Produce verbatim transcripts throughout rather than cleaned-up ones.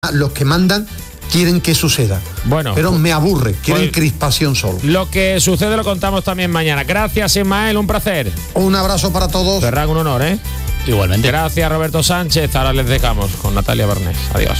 Los que mandan quieren que suceda. Bueno, pero me aburre, quieren pues, crispación solo. Lo que sucede lo contamos también mañana. Gracias, Ismael, un placer. Un abrazo para todos. Ferran, un honor, ¿eh? Igualmente. Gracias, Roberto Sánchez. Ahora les dejamos con Natalia Barnés. Adiós.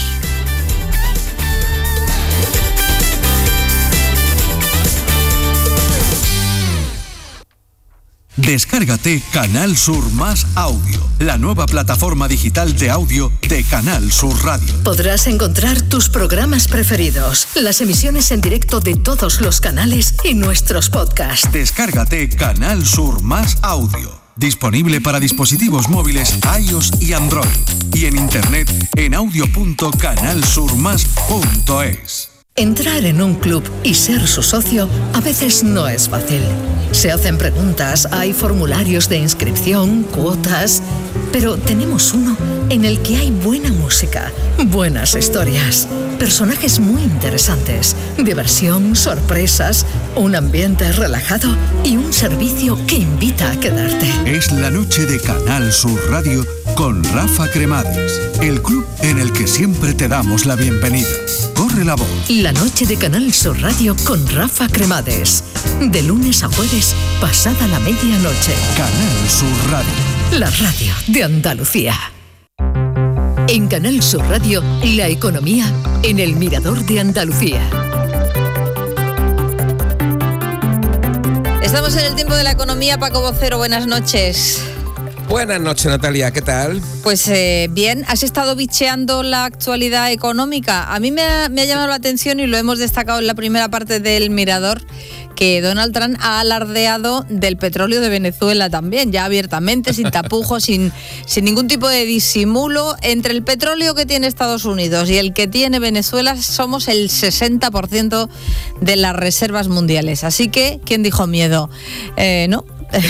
Descárgate Canal Sur Más Audio, la nueva plataforma digital de audio de Canal Sur Radio. Podrás encontrar tus programas preferidos, las emisiones en directo de todos los canales y nuestros podcasts. Descárgate Canal Sur Más Audio, disponible para dispositivos móviles iOS y Android, y en internet en audio punto canal sur más punto es. Entrar en un club y ser su socio a veces no es fácil. Se hacen preguntas, hay formularios de inscripción, cuotas, pero tenemos uno en el que hay buena música, buenas historias, personajes muy interesantes, diversión, sorpresas, un ambiente relajado y un servicio que invita a quedarte. Es la noche de Canal Sur Radio con Rafa Cremades, el club en el que siempre te damos la bienvenida. Corre la voz. La noche de Canal Sur Radio con Rafa Cremades. De lunes a jueves, pasada la medianoche. Canal Sur Radio. La radio de Andalucía. En Canal Sur Radio, la economía en el Mirador de Andalucía. Estamos en el tiempo de la economía. Paco Vocero, buenas noches. Buenas noches, Natalia, ¿qué tal? Pues eh, bien, ¿has estado bicheando la actualidad económica? A mí me ha, me ha llamado la atención y lo hemos destacado en la primera parte del Mirador, que Donald Trump ha alardeado del petróleo de Venezuela también, ya abiertamente, sin tapujos, sin, sin ningún tipo de disimulo. Entre el petróleo que tiene Estados Unidos y el que tiene Venezuela somos el sesenta por ciento de las reservas mundiales. Así que, ¿quién dijo miedo? Eh, ¿no?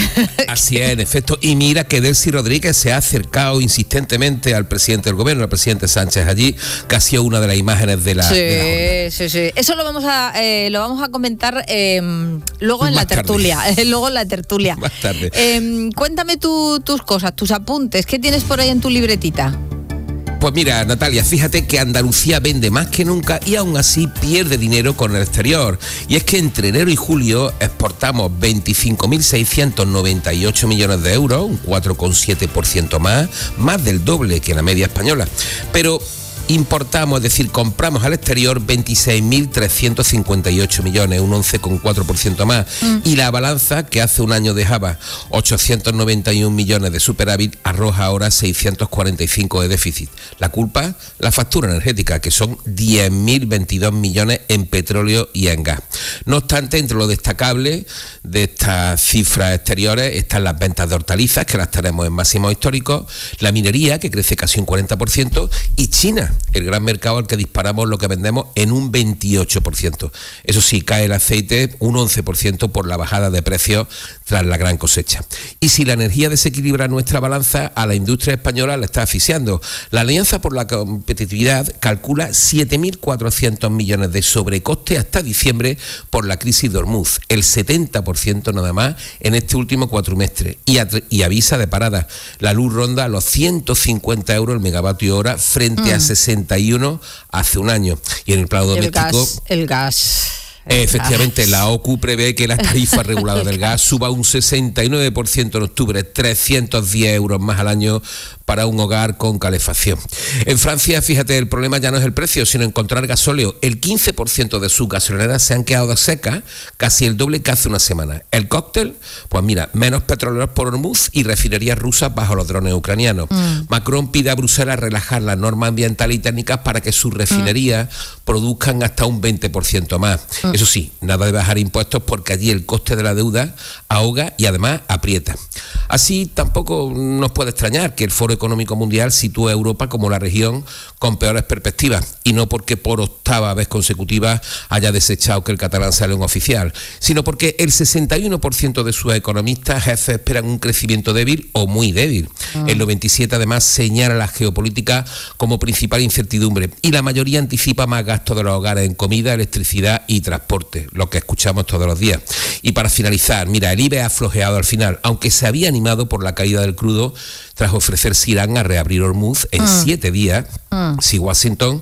Así es, en efecto. Y mira que Delcy Rodríguez se ha acercado insistentemente al presidente del gobierno, al presidente Sánchez allí, que ha sido una de las imágenes de la, sí, de la sí, sí. Eso lo vamos a eh, lo vamos a comentar eh, luego en Más la tertulia. tarde. luego en la tertulia. Más tarde. Eh, cuéntame tu, tus cosas, tus apuntes. ¿Qué tienes por ahí en tu libretita? Pues mira, Natalia, fíjate que Andalucía vende más que nunca y aún así pierde dinero con el exterior. Y es que entre enero y julio exportamos veinticinco mil seiscientos noventa y ocho millones de euros, un cuatro coma siete por ciento más, más del doble que la media española. Pero importamos, es decir, compramos al exterior veintiséis mil trescientos cincuenta y ocho millones, un once coma cuatro por ciento más. Mm. Y la balanza, que hace un año dejaba ochocientos noventa y un millones de superávit, arroja ahora seiscientos cuarenta y cinco de déficit. La culpa, la factura energética, que son diez mil veintidós millones en petróleo y en gas. No obstante, entre lo destacable de estas cifras exteriores están las ventas de hortalizas, que las tenemos en máximos históricos, la minería, que crece casi un cuarenta por ciento, y China, el gran mercado al que disparamos lo que vendemos en un veintiocho por ciento. Eso sí, cae el aceite un once por ciento por la bajada de precios tras la gran cosecha. Y si la energía desequilibra nuestra balanza, a la industria española la está asfixiando. La Alianza por la Competitividad calcula siete mil cuatrocientos millones de sobrecoste hasta diciembre por la crisis de Hormuz, el setenta por ciento nada más en este último cuatrimestre. Y, y avisa de parada, la luz ronda los ciento cincuenta euros el megavatio hora frente mm. a sesenta y uno hace un año. Y en el plano doméstico... El gas, el gas. Efectivamente, la O C U prevé que la tarifa regulada del gas suba un sesenta y nueve por ciento en octubre, trescientos diez euros más al año para un hogar con calefacción. En Francia, fíjate, el problema ya no es el precio, sino encontrar gasóleo. El quince por ciento de sus gasolineras se han quedado secas, casi el doble que hace una semana. El cóctel, pues mira, menos petroleros por Hormuz y refinerías rusas bajo los drones ucranianos. Mm. Macron pide a Bruselas relajar las normas ambientales y técnicas para que sus refinerías mm. produzcan hasta un veinte por ciento más. Mm. Eso sí, nada de bajar impuestos porque allí el coste de la deuda ahoga y además aprieta. Así tampoco nos puede extrañar que el Foro Económico Mundial sitúe a Europa como la región con peores perspectivas, y no porque por octava vez consecutiva haya desechado que el catalán sea lengua oficial, sino porque el sesenta y uno por ciento de sus economistas jefes esperan un crecimiento débil o muy débil. Ah. El noventa y siete por ciento además señala la geopolítica como principal incertidumbre, y la mayoría anticipa más gastos de los hogares en comida, electricidad y transporte, lo que escuchamos todos los días. Y para finalizar, mira, el I B E ha flojeado al final, aunque se había animado por la caída del crudo tras ofrecerse Irán a reabrir Hormuz en mm. siete días, mm. si Washington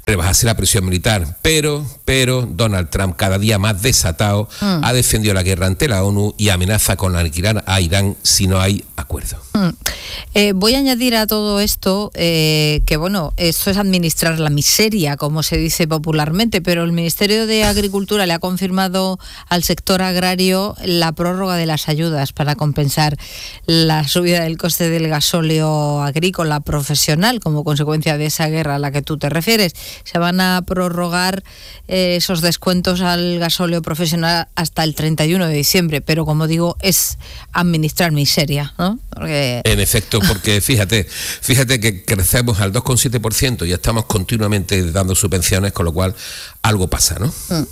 rebajarse la presión militar. Pero, pero Donald Trump, cada día más desatado, mm. ha defendido la guerra ante la ONU y amenaza con aniquilar a Irán si no hay acuerdo. Mm. Eh, voy a añadir a todo esto eh, que, bueno, esto es administrar la miseria, como se dice popularmente, pero el Ministerio de Agricultura le ha confirmado al sector agrario la prórroga de las ayudas para compensar la subida del coste del gasóleo agrícola profesional como consecuencia de esa guerra a la que tú te refieres. Se van a prorrogar eh, esos descuentos al gasóleo profesional hasta el treinta y uno de diciembre, pero como digo, es administrar miseria, ¿no? Porque... En efecto, porque fíjate, fíjate que crecemos al dos coma siete por ciento y estamos continuamente dando subvenciones, con lo cual algo pasa, ¿no? Mm.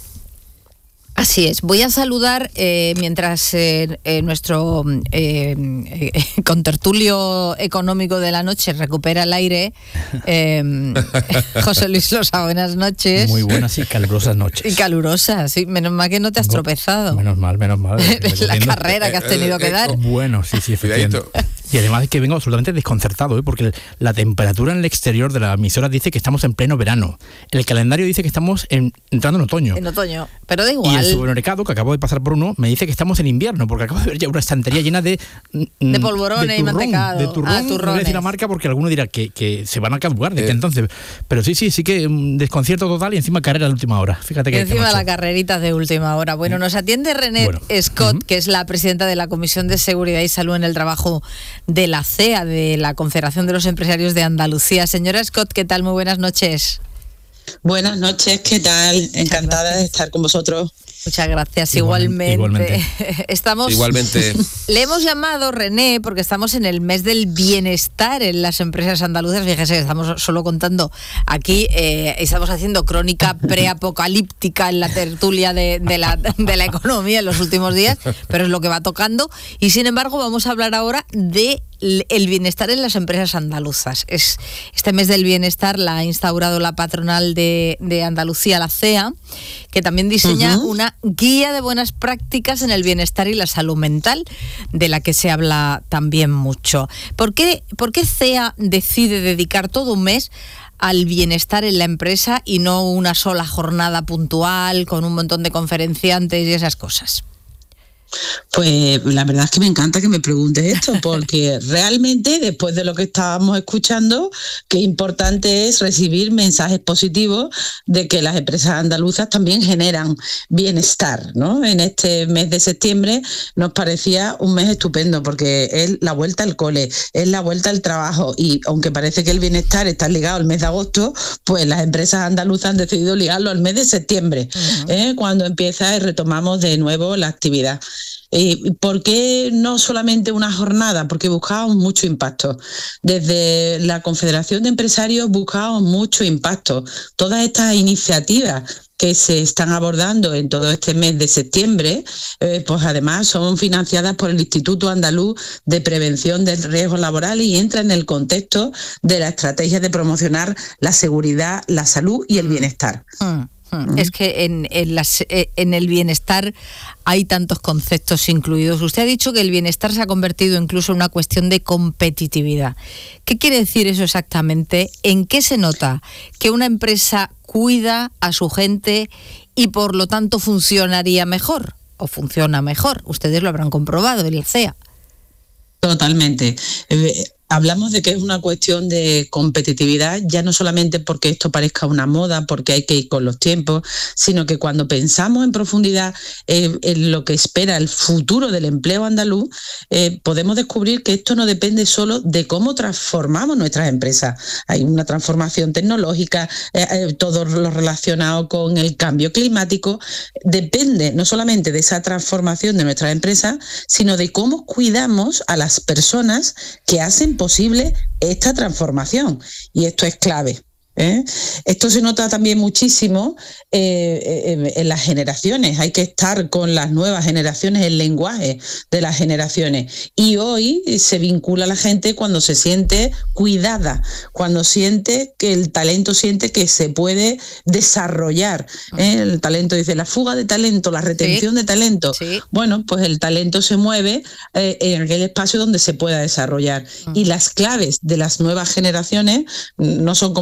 Así es. Voy a saludar, eh, mientras eh, eh, nuestro eh, eh, contertulio económico de la noche recupera el aire, eh, José Luis Losa, buenas noches. Muy buenas y calurosas noches. Y calurosas, sí. Menos mal que no te has no, tropezado. Menos mal, menos mal. La carrera que has tenido que dar. Bueno, sí, sí, efectivamente. Y además es que vengo absolutamente desconcertado, ¿eh? Porque la temperatura en el exterior de la emisora dice que estamos en pleno verano. El calendario dice que estamos en, entrando en otoño. En otoño, pero da igual. Y el supermercado, que acabo de pasar por uno, me dice que estamos en invierno, porque acabo de ver ya una estantería llena de... De polvorones de turrón, y mantecado. De turrón, ah, no voy a decir la marca porque alguno dirá que, que se van a caducar desde eh. entonces. Pero sí, sí, sí que um, desconcierto total y encima carrera de última hora. Fíjate que... Encima la carrerita de última hora. Bueno, nos atiende René bueno. Scott, uh-huh. que es la presidenta de la Comisión de Seguridad y Salud en el Trabajo de la C E A, de la Confederación de los Empresarios de Andalucía. Señora Scott, ¿qué tal? Muy buenas noches. Buenas noches, ¿qué tal? Encantada de estar con vosotros. Muchas gracias, igualmente. Igualmente. Estamos, igualmente. Le hemos llamado, René, porque estamos en el mes del bienestar en las empresas andaluzas. Fíjese que estamos solo contando aquí, eh, estamos haciendo crónica preapocalíptica en la tertulia de, de, la, de la economía en los últimos días, pero es lo que va tocando. Y sin embargo, vamos a hablar ahora de el bienestar en las empresas andaluzas. Es este mes del bienestar la ha instaurado la patronal de, de Andalucía, la C E A, que también diseña uh-huh. una guía de buenas prácticas en el bienestar y la salud mental, de la que se habla también mucho. ¿Por qué, por qué C E A decide dedicar todo un mes al bienestar en la empresa y no una sola jornada puntual con un montón de conferenciantes y esas cosas? Pues la verdad es que me encanta que me preguntes esto, porque realmente después de lo que estábamos escuchando, qué importante es recibir mensajes positivos de que las empresas andaluzas también generan bienestar, ¿no? En este mes de septiembre nos parecía un mes estupendo, porque es la vuelta al cole, es la vuelta al trabajo, y aunque parece que el bienestar está ligado al mes de agosto, pues las empresas andaluzas han decidido ligarlo al mes de septiembre, uh-huh. ¿eh? Cuando empieza y retomamos de nuevo la actividad. Eh, ¿Por qué no solamente una jornada? Porque buscábamos mucho impacto. Desde la Confederación de Empresarios buscábamos mucho impacto. Todas estas iniciativas que se están abordando en todo este mes de septiembre, eh, pues además son financiadas por el Instituto Andaluz de Prevención del Riesgo Laboral y entran en el contexto de la estrategia de promocionar la seguridad, la salud y el bienestar. Mm. Es que en, en, las, en el bienestar hay tantos conceptos incluidos. Usted ha dicho que el bienestar se ha convertido incluso en una cuestión de competitividad. ¿Qué quiere decir eso exactamente? ¿En qué se nota que una empresa cuida a su gente y por lo tanto funcionaría mejor o funciona mejor? Ustedes lo habrán comprobado en el C E A. Totalmente. Eh, Hablamos de que es una cuestión de competitividad, ya no solamente porque esto parezca una moda, porque hay que ir con los tiempos, sino que cuando pensamos en profundidad eh, en lo que espera el futuro del empleo andaluz, eh, podemos descubrir que esto no depende solo de cómo transformamos nuestras empresas. Hay una transformación tecnológica, eh, eh, todo lo relacionado con el cambio climático, depende no solamente de esa transformación de nuestras empresas, sino de cómo cuidamos a las personas que hacen posible esta transformación, y esto es clave. ¿Eh? Esto se nota también muchísimo eh, eh, en las generaciones. Hay que estar con las nuevas generaciones, el lenguaje de las generaciones, y hoy se vincula a la gente cuando se siente cuidada, cuando siente que el talento siente que se puede desarrollar, ¿eh? El talento, dice, la fuga de talento, la retención sí. de talento. Sí. Bueno, pues el talento se mueve eh, en aquel espacio donde se pueda desarrollar, uh-huh. y las claves de las nuevas generaciones no son como la de la mía.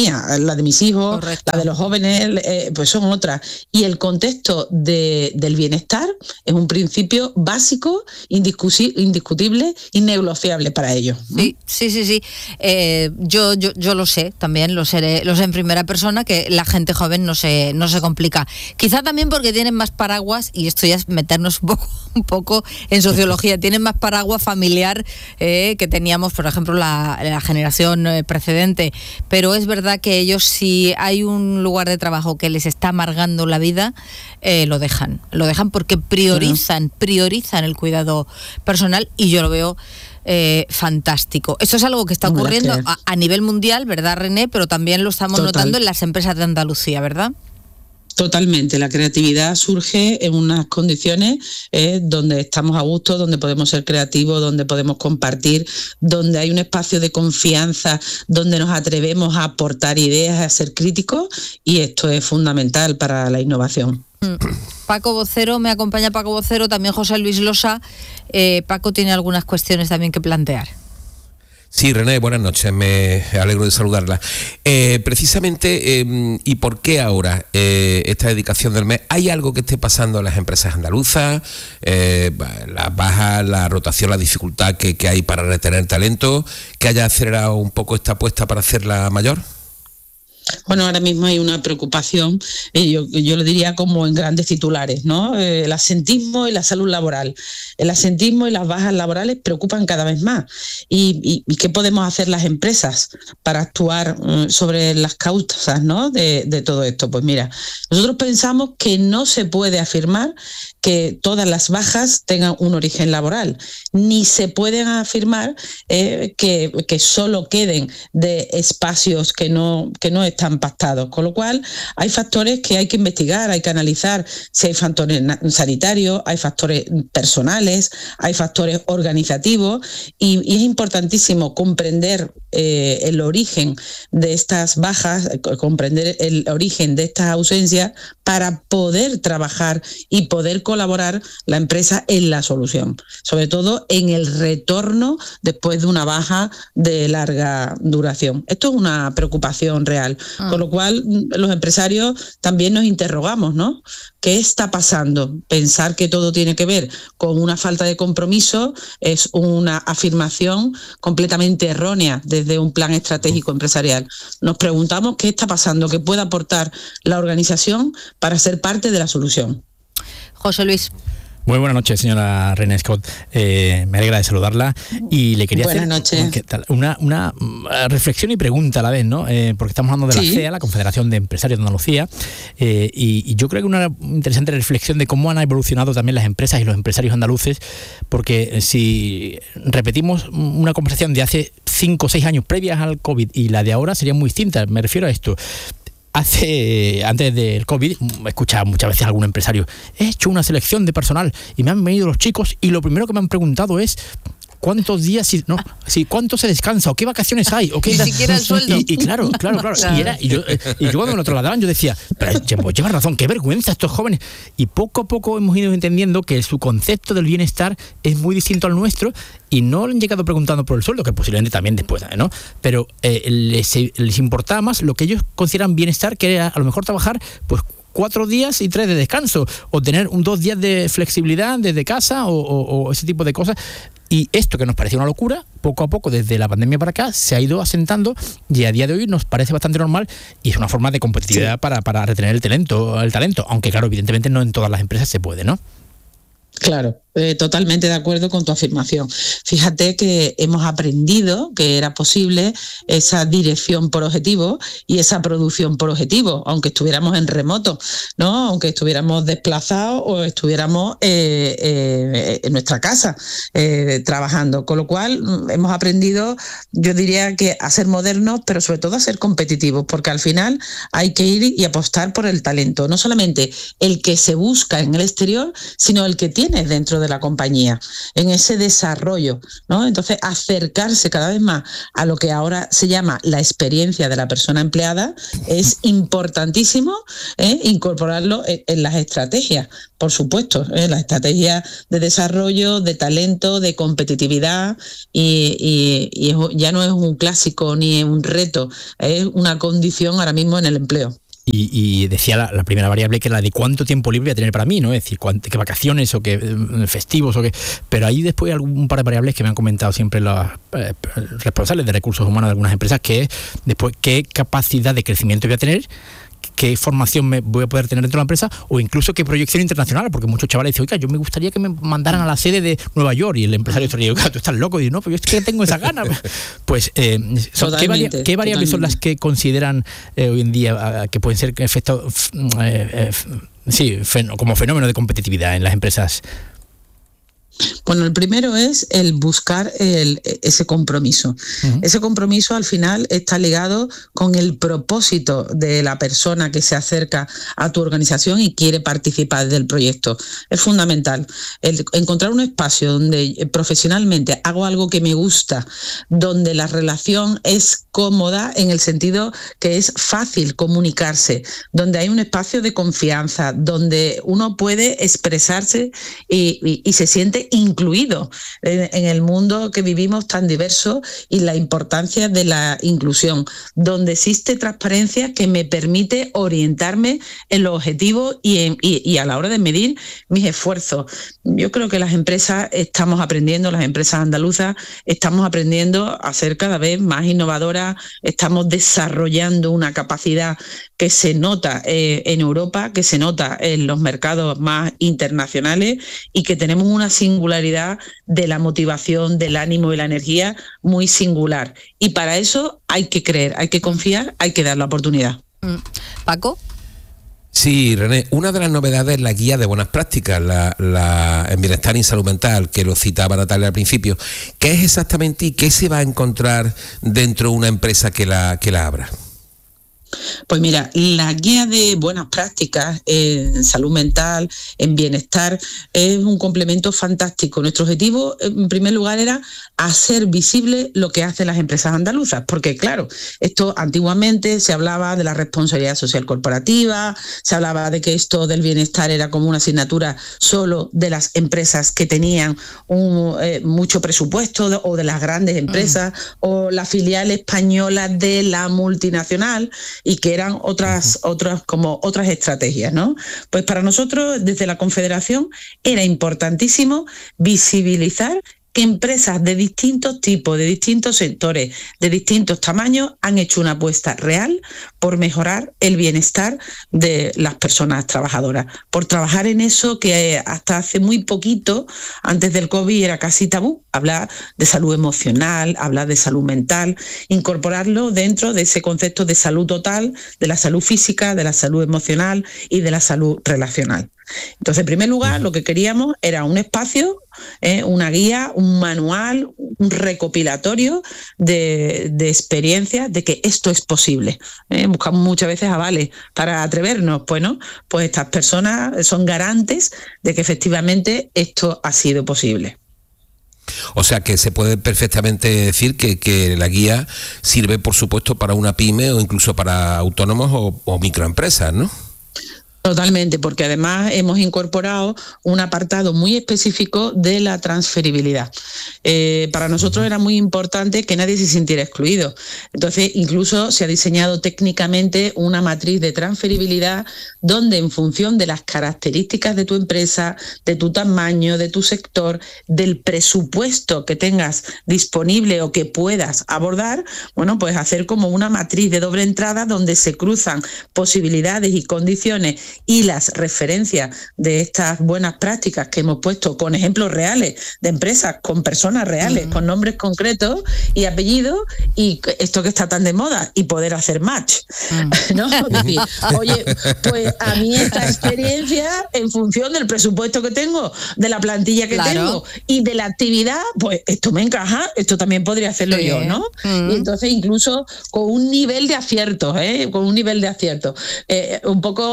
mía, la de mis hijos, Correcto. la de los jóvenes, eh, pues son otras. Y el contexto de, del bienestar es un principio básico, indiscusi- indiscutible, innegociable para ellos. Sí, sí, sí, sí. Eh, yo, yo, yo lo sé también, lo sé, lo sé en primera persona, que la gente joven no se, no se complica. Quizá también porque tienen más paraguas, y esto ya es meternos un poco, un poco en sociología, tienen más paraguas familiar eh, que teníamos, por ejemplo, la, la generación eh, precedente. Pero es verdad que ellos, si hay un lugar de trabajo que les está amargando la vida, eh, lo dejan. Lo dejan porque priorizan, priorizan el cuidado personal, y yo lo veo Eh, fantástico. Esto es algo que está ocurriendo a, a nivel mundial, ¿verdad, René? Pero también lo estamos Total. notando en las empresas de Andalucía, ¿verdad? Totalmente, la creatividad surge en unas condiciones eh, donde estamos a gusto, donde podemos ser creativos, donde podemos compartir, donde hay un espacio de confianza, donde nos atrevemos a aportar ideas, a ser críticos, y esto es fundamental para la innovación. Paco Vocero, me acompaña Paco Vocero, también José Luis Losa. Eh, Paco tiene algunas cuestiones también que plantear. Sí, René, buenas noches, me alegro de saludarla. Eh, precisamente, eh, ¿y por qué ahora eh, esta dedicación del mes? ¿Hay algo que esté pasando en las empresas andaluzas? Eh, la baja, la rotación, la dificultad que, que hay para retener talento, que haya acelerado un poco esta apuesta para hacerla mayor? Bueno, ahora mismo hay una preocupación, eh, yo, yo lo diría como en grandes titulares, ¿no? Eh, el asentismo y la salud laboral. El asentismo y las bajas laborales preocupan cada vez más. ¿Y, y, y qué podemos hacer las empresas para actuar um, sobre las causas, ¿no? de, de todo esto? Pues mira, nosotros pensamos que no se puede afirmar que todas las bajas tengan un origen laboral, ni se pueden afirmar eh, que, que solo queden de espacios que no, que no están pactados. Con lo cual, hay factores que hay que investigar, hay que analizar si hay factores sanitarios, hay factores personales, hay factores organizativos, y, y es importantísimo comprender eh, el origen de estas bajas, comprender el origen de estas ausencias para poder trabajar y poder colaborar la empresa en la solución, sobre todo en el retorno después de una baja de larga duración. Esto es una preocupación real, ah. con lo cual los empresarios también nos interrogamos, ¿no? ¿Qué está pasando? Pensar que todo tiene que ver con una falta de compromiso es una afirmación completamente errónea desde un plan estratégico empresarial. Nos preguntamos qué está pasando, qué puede aportar la organización para ser parte de la solución. José Luis. Muy buenas noches, señora René Scott. Eh, me alegra de saludarla y le quería buenas hacer noches. Una, una reflexión y pregunta a la vez, ¿no? Eh, porque estamos hablando de la sí. C E A, la Confederación de Empresarios de Andalucía, eh, y, y yo creo que una interesante reflexión de cómo han evolucionado también las empresas y los empresarios andaluces, porque si repetimos una conversación de hace cinco o seis años previas al COVID y la de ahora, sería muy distinta. Me refiero a esto. Hace, antes del COVID, he escuchado muchas veces a algún empresario, he hecho una selección de personal y me han venido los chicos y lo primero que me han preguntado es ¿cuántos días, si, no, si, cuánto se descansa o qué vacaciones hay? O qué, Ni siquiera el sueldo. Y, y claro, claro, claro. claro. Y, era, y, yo, y yo cuando me lo trasladaban yo decía, pero pues, llevas razón, qué vergüenza estos jóvenes. Y poco a poco hemos ido entendiendo que su concepto del bienestar es muy distinto al nuestro y no le han llegado preguntando por el sueldo, que posiblemente también después, ¿no? Pero eh, les, les importaba más lo que ellos consideran bienestar, que era a lo mejor trabajar, pues, cuatro días y tres de descanso, o tener un dos días de flexibilidad desde casa, o, o, o ese tipo de cosas. Y esto que nos parecía una locura, poco a poco, desde la pandemia para acá, se ha ido asentando y a día de hoy nos parece bastante normal y es una forma de competitividad sí. para, para retener el talento, el talento, aunque claro, evidentemente no en todas las empresas se puede, ¿no? Claro, eh, totalmente de acuerdo con tu afirmación. Fíjate que hemos aprendido que era posible esa dirección por objetivo y esa producción por objetivo, aunque estuviéramos en remoto, ¿no? Aunque estuviéramos desplazados o estuviéramos eh, eh, en nuestra casa eh, trabajando. Con lo cual hemos aprendido, yo diría que a ser modernos, pero sobre todo a ser competitivos, porque al final hay que ir y apostar por el talento, no solamente el que se busca en el exterior, sino el que tiene tienes dentro de la compañía, en ese desarrollo, ¿no? Entonces, acercarse cada vez más a lo que ahora se llama la experiencia de la persona empleada es importantísimo, ¿eh? Incorporarlo en, en las estrategias, por supuesto, ¿eh? Las estrategias de desarrollo, de talento, de competitividad, y, y, y es, ya no es un clásico ni un reto, es una condición ahora mismo en el empleo. Y, y decía la, la primera variable, que era la de cuánto tiempo libre voy a tener para mí, ¿no? Es decir, cuánto, qué vacaciones o qué eh, festivos o qué. Pero ahí después hay algún un par de variables que me han comentado siempre los eh, responsables de recursos humanos de algunas empresas, que es después qué capacidad de crecimiento voy a tener, qué formación me voy a poder tener dentro de la empresa, o incluso qué proyección internacional, porque muchos chavales dicen, oiga, yo me gustaría que me mandaran a la sede de Nueva York, y el empresario dice, oiga, tú estás loco, y dice, no, pero yo es que tengo esa gana. Pues, eh, son, ¿qué, vari ¿qué variables totalmente. son las que consideran eh, hoy en día que pueden ser efectos, eh, eh, sí, fen como fenómeno de competitividad en las empresas? Bueno, el primero es el buscar el, ese compromiso. Uh-huh. Ese compromiso al final está ligado con el propósito de la persona que se acerca a tu organización y quiere participar del proyecto. Es fundamental el encontrar un espacio donde profesionalmente hago algo que me gusta, donde la relación es cómoda en el sentido que es fácil comunicarse, donde hay un espacio de confianza, donde uno puede expresarse y, y, y se siente incluido en, en el mundo que vivimos tan diverso, y la importancia de la inclusión, donde existe transparencia que me permite orientarme en los objetivos y, en, y, y a la hora de medir mis esfuerzos. Yo creo que las empresas estamos aprendiendo, las empresas andaluzas estamos aprendiendo a ser cada vez más innovadoras, estamos desarrollando una capacidad que se nota eh, en Europa, que se nota en los mercados más internacionales, y que tenemos una singularidad de la motivación, del ánimo y la energía muy singular. Y para eso hay que creer, hay que confiar, hay que dar la oportunidad. Paco. Sí, René, una de las novedades es la guía de buenas prácticas, la, la, en bienestar y salud mental, que lo citaba Natalia al principio. ¿Qué es exactamente y qué se va a encontrar dentro de una empresa que la, que la abra? Pues mira, la guía de buenas prácticas en salud mental, en bienestar, es un complemento fantástico. Nuestro objetivo, en primer lugar, era hacer visible lo que hacen las empresas andaluzas, porque claro, esto antiguamente se hablaba de la responsabilidad social corporativa, se hablaba de que esto del bienestar era como una asignatura solo de las empresas que tenían un, eh, mucho presupuesto, de, o de las grandes empresas, mm. o la filial española de la multinacional, y que eran otras, uh-huh. otras, como otras estrategias, ¿no? Pues para nosotros, desde la Confederación, era importantísimo visibilizar que empresas de distintos tipos, de distintos sectores, de distintos tamaños, han hecho una apuesta real por mejorar el bienestar de las personas trabajadoras, por trabajar en eso que hasta hace muy poquito, antes del COVID, era casi tabú, hablar de salud emocional, hablar de salud mental, incorporarlo dentro de ese concepto de salud total, de la salud física, de la salud emocional y de la salud relacional. Entonces, en primer lugar, lo que queríamos era un espacio, eh, una guía, un manual, un recopilatorio de, de experiencias de que esto es posible. Eh, buscamos muchas veces avales para atrevernos, pues, ¿no? Pues estas personas son garantes de que efectivamente esto ha sido posible. O sea que se puede perfectamente decir que, que la guía sirve, por supuesto, para una pyme o incluso para autónomos o, o microempresas, ¿no? Totalmente, porque además hemos incorporado un apartado muy específico de la transferibilidad. Eh, para nosotros era muy importante que nadie se sintiera excluido. Entonces, incluso se ha diseñado técnicamente una matriz de transferibilidad donde, en función de las características de tu empresa, de tu tamaño, de tu sector, del presupuesto que tengas disponible o que puedas abordar, bueno, pues hacer como una matriz de doble entrada donde se cruzan posibilidades y condiciones y las referencias de estas buenas prácticas que hemos puesto con ejemplos reales de empresas, con personas reales, mm. con nombres concretos y apellidos, y esto que está tan de moda, y poder hacer match. Mm. ¿No? Decir, oye, pues a mí esta experiencia, en función del presupuesto que tengo, de la plantilla que claro. tengo y de la actividad, pues esto me encaja, esto también podría hacerlo sí. yo, ¿no? Mm. Y entonces incluso con un nivel de aciertos, ¿eh? con un nivel de aciertos. Eh, un poco... Eh,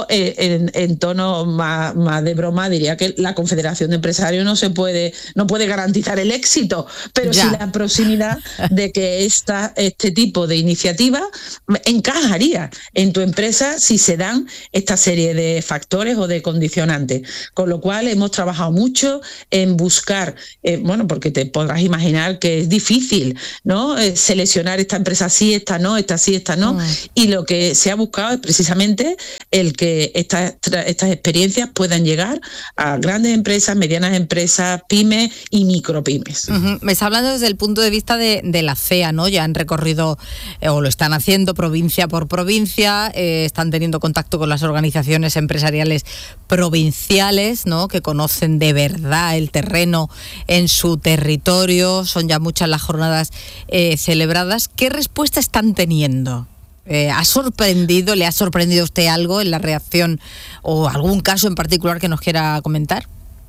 en, en tono más, más de broma, diría que la Confederación de Empresarios no se puede, no puede garantizar el éxito, pero ya. sí la proximidad de que esta, este tipo de iniciativa encajaría en tu empresa si se dan esta serie de factores o de condicionantes. Con lo cual hemos trabajado mucho en buscar, eh, bueno, porque te podrás imaginar que es difícil, ¿no? Eh, seleccionar esta empresa sí, esta no, esta sí, esta no, mm. y lo que se ha buscado es precisamente el que estas, estas experiencias puedan llegar a grandes empresas, medianas empresas, pymes y micropymes. Uh-huh. Me está hablando desde el punto de vista de, de la C E A, ¿no? Ya han recorrido eh, o lo están haciendo provincia por provincia, eh, están teniendo contacto con las organizaciones empresariales provinciales, ¿no? Que conocen de verdad el terreno en su territorio, son ya muchas las jornadas eh, celebradas. ¿Qué respuesta están teniendo? Eh, ¿Ha sorprendido, le ha sorprendido a usted algo en la reacción o algún caso en particular que nos quiera comentar?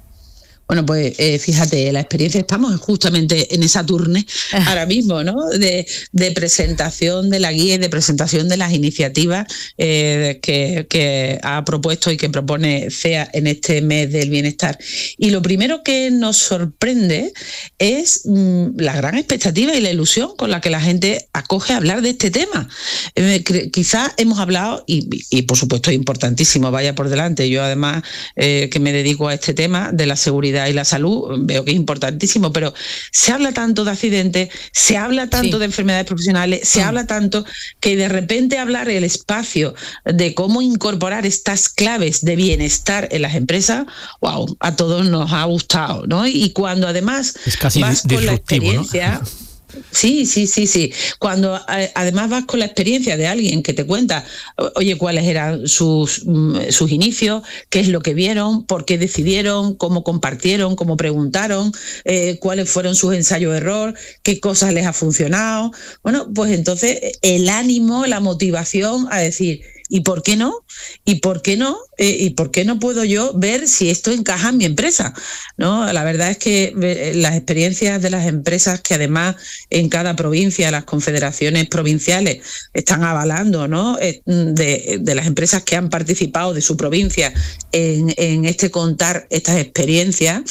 Bueno, pues eh, fíjate, la experiencia, estamos justamente en esa turne ahora mismo, ¿no? De, de presentación de la guía y de presentación de las iniciativas eh, que, que ha propuesto y que propone C E A en este mes del bienestar. Y lo primero que nos sorprende es mmm, la gran expectativa y la ilusión con la que la gente acoge a hablar de este tema. Eh, quizás hemos hablado, y, y por supuesto es importantísimo, vaya por delante, yo además eh, que me dedico a este tema de la seguridad y la salud, veo que es importantísimo, pero se habla tanto de accidentes, se habla tanto sí. de enfermedades profesionales, se mm. habla tanto que de repente hablar el espacio de cómo incorporar estas claves de bienestar en las empresas, wow, a todos nos ha gustado, ¿no? Y cuando además es casi vas con la experiencia... ¿no? Sí, sí, sí, sí. Cuando eh, además vas con la experiencia de alguien que te cuenta, oye, cuáles eran sus, sus inicios, qué es lo que vieron, por qué decidieron, cómo compartieron, cómo preguntaron, eh, cuáles fueron sus ensayos-error, qué cosas les ha funcionado. Bueno, pues entonces el ánimo, la motivación a decir... ¿Y por qué no? ¿Y por qué no? Eh, ¿Y por qué no puedo yo ver si esto encaja en mi empresa? ¿No? La verdad es que eh, las experiencias de las empresas que además en cada provincia las confederaciones provinciales están avalando, ¿no? Eh, de, de las empresas que han participado de su provincia en, en este contar estas experiencias,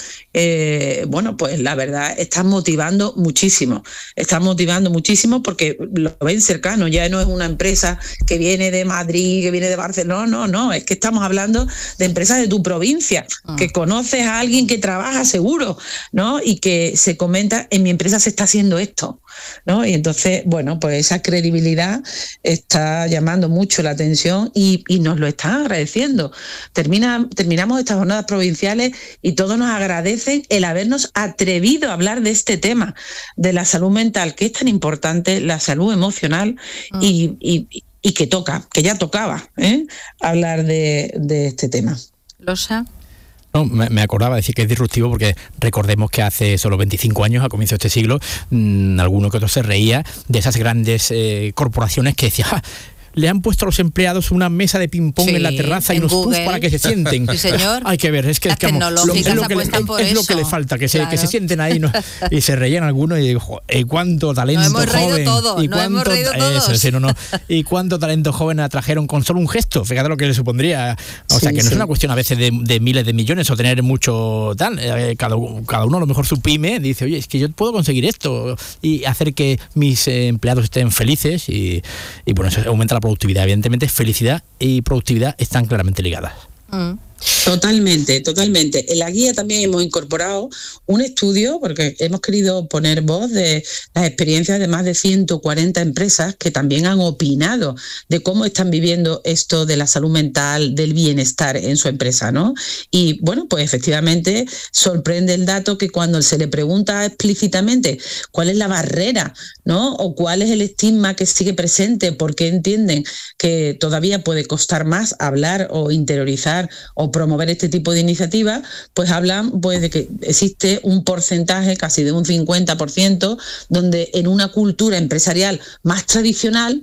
eh, bueno, pues la verdad están motivando muchísimo. Están motivando muchísimo porque lo ven cercano, ya no es una empresa que viene de Madrid, que viene de Barcelona, no, no, es que estamos hablando de empresas de tu provincia, ah. que conoces a alguien que trabaja seguro, ¿no? Y que se comenta, en mi empresa se está haciendo esto, ¿no? Y entonces, bueno, pues esa credibilidad está llamando mucho la atención y, y nos lo están agradeciendo. Termina, terminamos estas jornadas provinciales y todos nos agradecen el habernos atrevido a hablar de este tema, de la salud mental, que es tan importante, la salud emocional ah. y, y y que toca, que ya tocaba ¿eh? hablar de, de este tema. Losa. No, me, me acordaba de decir que es disruptivo porque recordemos que hace solo veinticinco años, a comienzo de este siglo, mmm, alguno que otro se reía de esas grandes eh, corporaciones que decían... ¡Ah! Le han puesto a los empleados una mesa de ping-pong sí, en la terraza y unos puffs para que se sienten. Sí, señor. Hay que ver, es que, Las es, que, lo, es, lo que le, es lo que le falta, que, claro. se, que se sienten ahí, ¿no? Y se reían algunos y digo, ¿y cuánto talento no hemos joven? Todo, ¿Y no cuánto, hemos reído todos? Eso, sí, no, no. ¿Y cuánto talento joven atrajeron con solo un gesto? Fíjate lo que le supondría. O sí, sea, que no sí. es una cuestión a veces de, de miles de millones o tener mucho tal. Eh, cada, cada uno a lo mejor su pyme dice, oye, es que yo puedo conseguir esto y hacer que mis eh, empleados estén felices y, y bueno, eso aumenta la productividad. Evidentemente, felicidad y productividad están claramente ligadas. Mm. Totalmente, totalmente. En la guía también hemos incorporado un estudio, porque hemos querido poner voz de las experiencias de más de ciento cuarenta empresas que también han opinado de cómo están viviendo esto de la salud mental, del bienestar en su empresa, ¿no? Y bueno, pues efectivamente sorprende el dato que cuando se le pregunta explícitamente cuál es la barrera, ¿no? O cuál es el estigma que sigue presente, porque entienden que todavía puede costar más hablar o interiorizar o promover este tipo de iniciativas, pues hablan pues de que existe un porcentaje casi de un cincuenta por ciento donde en una cultura empresarial más tradicional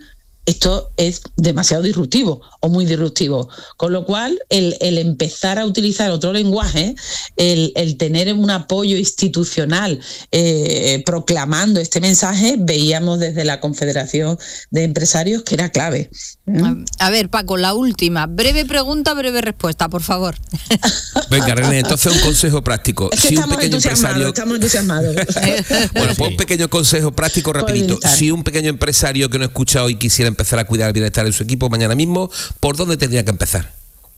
esto es demasiado disruptivo o muy disruptivo. Con lo cual, el, el empezar a utilizar otro lenguaje, el, el tener un apoyo institucional eh, proclamando este mensaje, veíamos desde la Confederación de Empresarios que era clave. ¿Mm? A ver, Paco, la última. Breve pregunta, breve respuesta, por favor. Venga, René, entonces un consejo práctico. Es que si un estamos pequeño empresario... estamos entusiasmados. Bueno, pues un pequeño consejo práctico rapidito. Si un pequeño empresario que no escucha hoy quisiera empezar a cuidar el bienestar de su equipo mañana mismo, ¿por dónde tendría que empezar?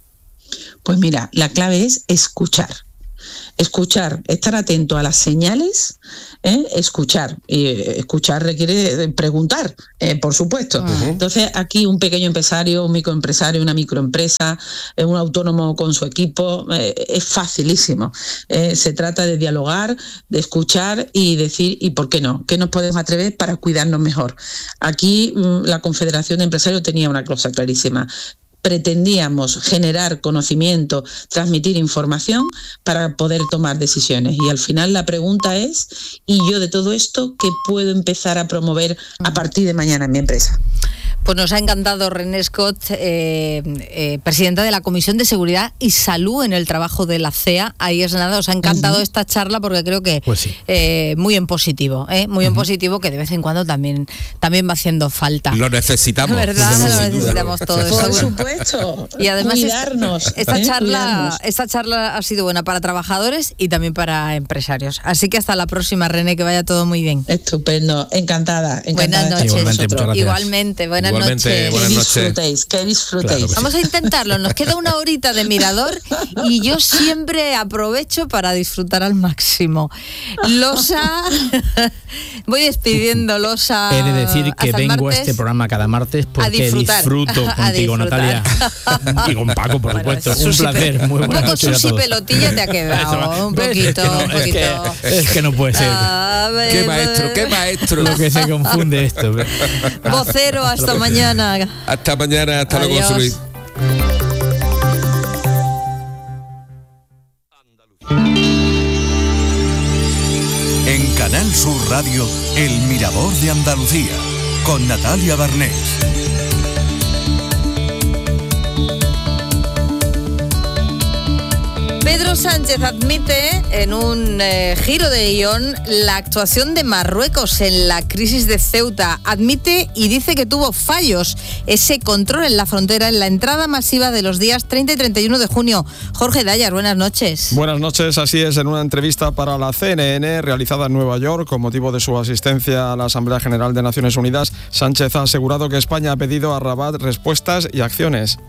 Pues mira, la clave es escuchar. Escuchar, estar atento a las señales, ¿eh? escuchar. Y escuchar requiere preguntar, eh, por supuesto. Uh-huh. Entonces, aquí un pequeño empresario, un microempresario, una microempresa, eh, un autónomo con su equipo, eh, es facilísimo. Eh, se trata de dialogar, de escuchar y decir, ¿y por qué no? ¿Qué nos podemos atrever para cuidarnos mejor? Aquí mm, la Confederación de Empresarios tenía una cosa clarísima. Pretendíamos generar conocimiento, transmitir información para poder tomar decisiones. Y al final la pregunta es, ¿y yo de todo esto qué puedo empezar a promover a partir de mañana en mi empresa? Pues nos ha encantado René Scott, eh, eh, presidenta de la Comisión de Seguridad y Salud en el Trabajo de la C E A. Ahí es nada, os ha encantado uh-huh. esta charla porque creo que pues sí. eh, muy en positivo, eh, muy uh-huh. en positivo, que de vez en cuando también, también va haciendo falta. Lo necesitamos. ¿Verdad? Lo necesitamos todo eso. Por supuesto. Y además cuidarnos. Esta, esta, ¿eh? charla, cuidarnos. esta charla ha sido buena para trabajadores y también para empresarios. Así que hasta la próxima, René, que vaya todo muy bien. Estupendo, encantada. encantada buenas noches. Igualmente, Igualmente, buenas Igualmente, noches. buenas que noches. disfrutéis, que disfrutéis. Claro que sí. Vamos a intentarlo, nos queda una horita de mirador y yo siempre aprovecho para disfrutar al máximo. Losa, voy despidiendo, Losa. He de decir que vengo martes, a este programa cada martes porque disfrutar, disfruto contigo, Natalia. Y con Paco, por bueno, supuesto. Un placer. Muy buenas Un poco noches a sushi todos. pelotilla te ha quedado. Un poquito, es que no, un poquito. Es que, es que no puede ser. A ver, Qué maestro, qué maestro. Lo que se confunde esto. Vocero, hasta mañana. Hasta mañana, hasta luego, Adiós. Luis. En Canal Sur Radio, El Mirador de Andalucía, con Natalia Barnés. Pedro Sánchez admite en un eh, giro de guión la actuación de Marruecos en la crisis de Ceuta. Admite y dice que tuvo fallos ese control en la frontera en la entrada masiva de los días treinta y treinta y uno de junio. Jorge Dayas, buenas noches. Buenas noches, así es. En una entrevista para la C N N realizada en Nueva York con motivo de su asistencia a la Asamblea General de Naciones Unidas, Sánchez ha asegurado que España ha pedido a Rabat respuestas y acciones.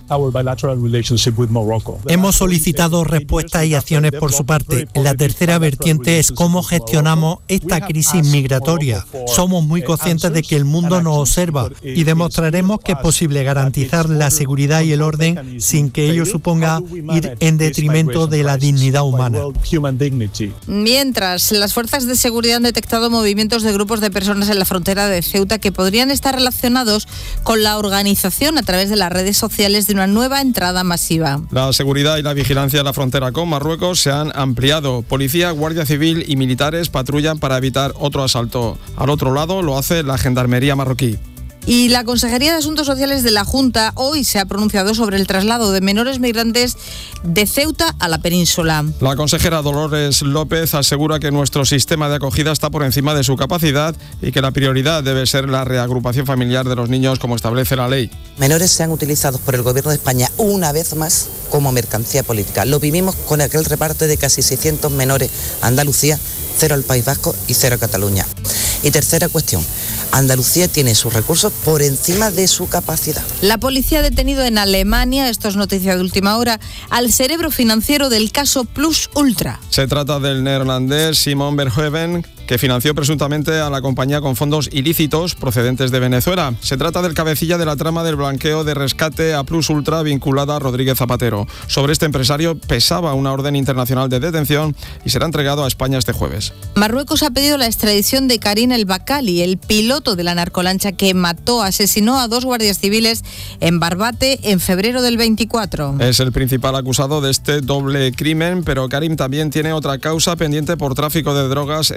Hemos solicitado respuestas y acciones por su parte. La tercera vertiente es cómo gestionamos esta crisis migratoria. Somos muy conscientes de que el mundo nos observa y demostraremos que es posible garantizar la seguridad y el orden sin que ello suponga ir en detrimento de la dignidad humana. Mientras, las fuerzas de seguridad han detectado movimientos de grupos de personas en la frontera de Ceuta que podrían estar relacionados con la organización a través de las redes sociales de una nueva entrada masiva. La seguridad y la vigilancia de la frontera con Marruecos se han ampliado. Policía, Guardia Civil y militares patrullan para evitar otro asalto. Al otro lado lo hace la Gendarmería marroquí. Y la Consejería de Asuntos Sociales de la Junta hoy se ha pronunciado sobre el traslado de menores migrantes de Ceuta a la península. La consejera Dolores López asegura que nuestro sistema de acogida está por encima de su capacidad y que la prioridad debe ser la reagrupación familiar de los niños como establece la ley. Menores sean utilizados por el Gobierno de España una vez más como mercancía política. Lo vivimos con aquel reparto de casi seiscientos menores a Andalucía, cero al País Vasco y cero a Cataluña. Y tercera cuestión, Andalucía tiene sus recursos por encima de su capacidad. La policía ha detenido en Alemania, esto es noticia de última hora, al cerebro financiero del caso Plus Ultra. Se trata del neerlandés Simon Verhoeven, que financió presuntamente a la compañía con fondos ilícitos procedentes de Venezuela. Se trata del cabecilla de la trama del blanqueo de rescate a Plus Ultra vinculada a Rodríguez Zapatero. Sobre este empresario pesaba una orden internacional de detención y será entregado a España este jueves. Marruecos ha pedido la extradición de Karim El Bakali, el piloto de la narcolancha que mató, asesinó a dos guardias civiles en Barbate en febrero del veinticuatro. Es el principal acusado de este doble crimen, pero Karim también tiene otra causa pendiente por tráfico de drogas en Rabat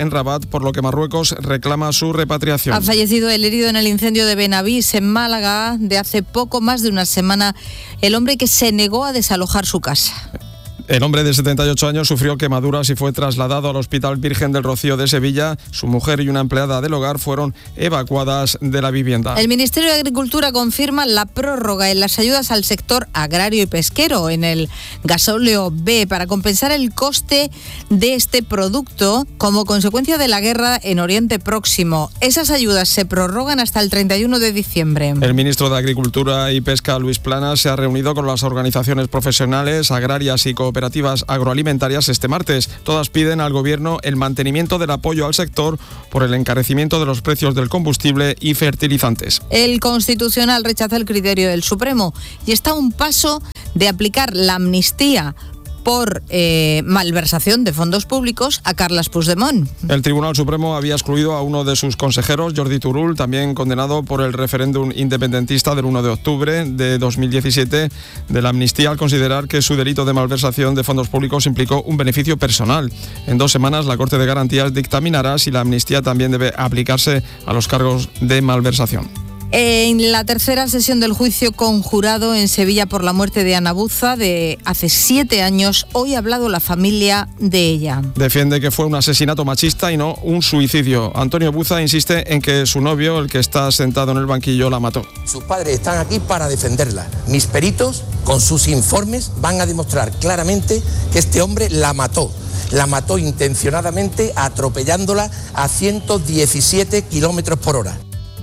por lo que Marruecos reclama su repatriación. Ha fallecido el herido en el incendio de Benavís, en Málaga, de hace poco más de una semana, el hombre que se negó a desalojar su casa. El hombre de setenta y ocho años sufrió quemaduras y fue trasladado al Hospital Virgen del Rocío de Sevilla. Su mujer y una empleada del hogar fueron evacuadas de la vivienda. El Ministerio de Agricultura confirma la prórroga en las ayudas al sector agrario y pesquero en el gasóleo B para compensar el coste de este producto como consecuencia de la guerra en Oriente Próximo. Esas ayudas se prorrogan hasta el treinta y uno de diciembre. El ministro de Agricultura y Pesca, Luis Planas, se ha reunido con las organizaciones profesionales, agrarias y cooperativas agroalimentarias este martes. Todas piden al Gobierno el mantenimiento del apoyo al sector por el encarecimiento de los precios del combustible y fertilizantes. El Constitucional rechaza el criterio del Supremo y está a un paso de aplicar la amnistía por eh, malversación de fondos públicos a Carles Puigdemont. El Tribunal Supremo había excluido a uno de sus consejeros, Jordi Turull, también condenado por el referéndum independentista del uno de octubre de dos mil diecisiete, de la amnistía al considerar que su delito de malversación de fondos públicos implicó un beneficio personal. En dos semanas, la Corte de Garantías dictaminará si la amnistía también debe aplicarse a los cargos de malversación. En la tercera sesión del juicio conjurado en Sevilla por la muerte de Ana Buza de hace siete años, hoy ha hablado la familia de ella. Defiende que fue un asesinato machista y no un suicidio. Antonio Buza insiste en que su novio, el que está sentado en el banquillo, la mató. Sus padres están aquí para defenderla. Mis peritos, con sus informes, van a demostrar claramente que este hombre la mató. La mató intencionadamente atropellándola a ciento diecisiete kilómetros por hora.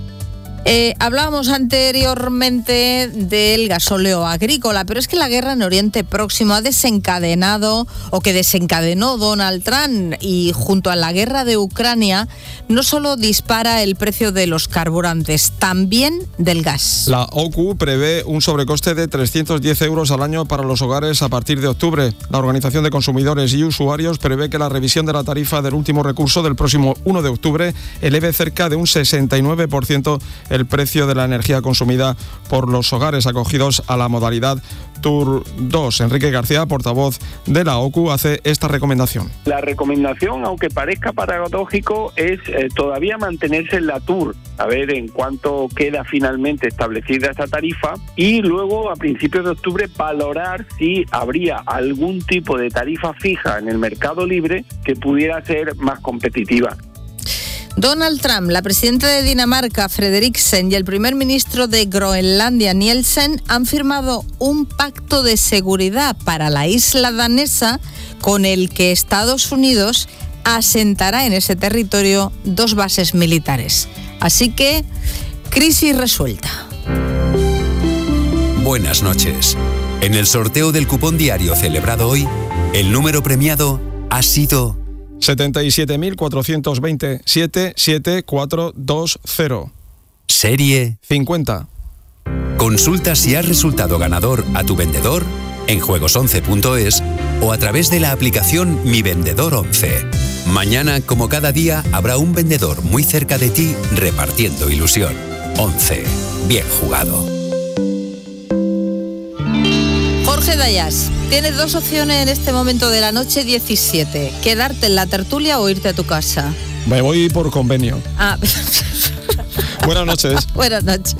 Eh, hablábamos anteriormente del gasóleo agrícola, pero es que la guerra en Oriente Próximo ha desencadenado, o que desencadenó Donald Trump, y junto a la guerra de Ucrania, no solo dispara el precio de los carburantes, también del gas. La O C U prevé un sobrecoste de trescientos diez euros al año para los hogares a partir de octubre. La Organización de Consumidores y Usuarios prevé que la revisión de la tarifa del último recurso del próximo uno de octubre eleve cerca de un sesenta y nueve por ciento el precio de la energía consumida por los hogares acogidos a la modalidad Tour dos. Enrique García, portavoz de la O C U, hace esta recomendación. La recomendación, aunque parezca paradójico, es eh, todavía mantenerse en la Tour, a ver en cuánto queda finalmente establecida esta tarifa, y luego a principios de octubre valorar si habría algún tipo de tarifa fija en el mercado libre que pudiera ser más competitiva. Donald Trump, la presidenta de Dinamarca, Frederiksen, y el primer ministro de Groenlandia, Nielsen, han firmado un pacto de seguridad para la isla danesa con el que Estados Unidos asentará en ese territorio dos bases militares. Así que, crisis resuelta. Buenas noches. En el sorteo del cupón diario celebrado hoy, el número premiado ha sido setenta y siete mil cuatrocientos veinte, siete siete cuatro dos cero. Serie cincuenta. Consulta si has resultado ganador a tu vendedor en juegos once punto es o a través de la aplicación Mi Vendedor once. Mañana, como cada día, habrá un vendedor muy cerca de ti repartiendo ilusión. once. Bien jugado. Jorge Dayas, tienes dos opciones en este momento de la noche diecisiete. Quedarte en la tertulia o irte a tu casa. Me voy por convenio. Ah. Buenas noches. Buenas noches.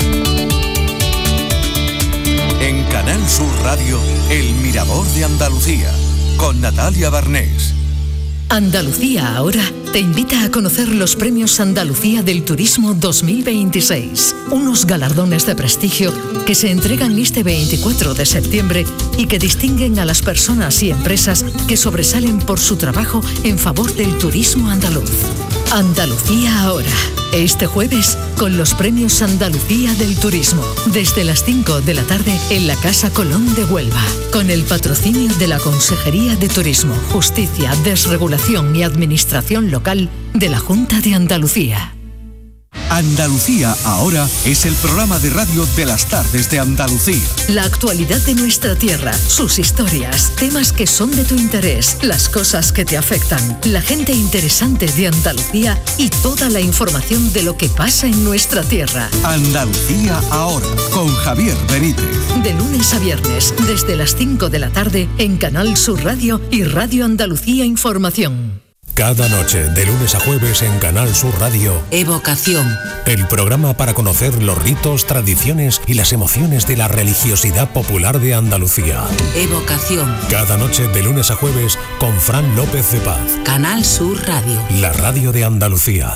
En Canal Sur Radio, El Mirador de Andalucía, con Natalia Barnés. Andalucía Ahora te invita a conocer los Premios Andalucía del Turismo dos mil veintiséis, unos galardones de prestigio que se entregan este veinticuatro de septiembre y que distinguen a las personas y empresas que sobresalen por su trabajo en favor del turismo andaluz. Andalucía Ahora, este jueves con los Premios Andalucía del Turismo, desde las cinco de la tarde en la Casa Colón de Huelva, con el patrocinio de la Consejería de Turismo, Justicia, Desregulación y Administración Local de la Junta de Andalucía. Andalucía Ahora es el programa de radio de las tardes de Andalucía. La actualidad de nuestra tierra, sus historias, temas que son de tu interés, las cosas que te afectan, la gente interesante de Andalucía y toda la información de lo que pasa en nuestra tierra. Andalucía Ahora, con Javier Benítez. De lunes a viernes, desde las cinco de la tarde en Canal Sur Radio y Radio Andalucía Información. Cada noche, de lunes a jueves en Canal Sur Radio. Evocación. El programa para conocer los ritos, tradiciones y las emociones de la religiosidad popular de Andalucía. Evocación. Cada noche, de lunes a jueves, con Fran López de Paz. Canal Sur Radio. La radio de Andalucía.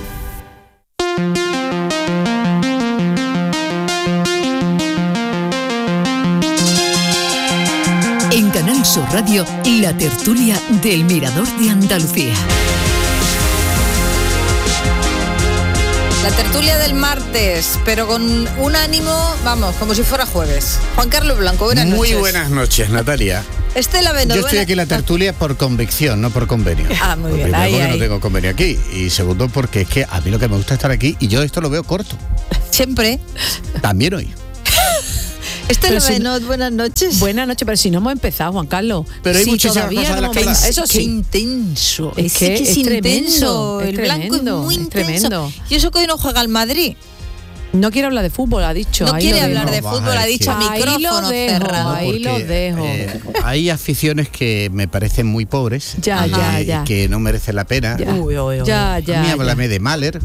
En Canal Sur Radio, la tertulia del Mirador de Andalucía. La tertulia del martes, pero con un ánimo, vamos, como si fuera jueves. Juan Carlos Blanco, buenas Muy noches. buenas noches, Natalia. Estela Bendodo. Yo estoy aquí en la tertulia por convicción, no por convenio. Ah, muy bien. Primero, Ahí, porque ahí. no tengo convenio aquí. Y segundo, porque es que a mí lo que me gusta es estar aquí y yo esto lo veo corto. Siempre. También hoy. Estela si Bendodo, buenas noches. Buenas noches, pero si no hemos empezado, Juan Carlos. Pero hay si muchísimas todavía cosas de no las hemos que empezado. hablar. Eso Qué sí. intenso. Es Es que que, es, es intenso. tremendo, El es blanco es tremendo, muy es intenso. tremendo. Y eso que hoy no juega el Madrid. No quiere hablar de fútbol, ha dicho. No ahí quiere lo hablar dejo. de fútbol, ha dicho a Ahí lo micrófono dejo, cerrado. ahí lo Porque, dejo. eh, hay aficiones que me parecen muy pobres. Ya, y ya, que, ya. y que no merecen la pena. Ya. Uy, uy, uy. Ya, A ya. mí ya. háblame de Mahler.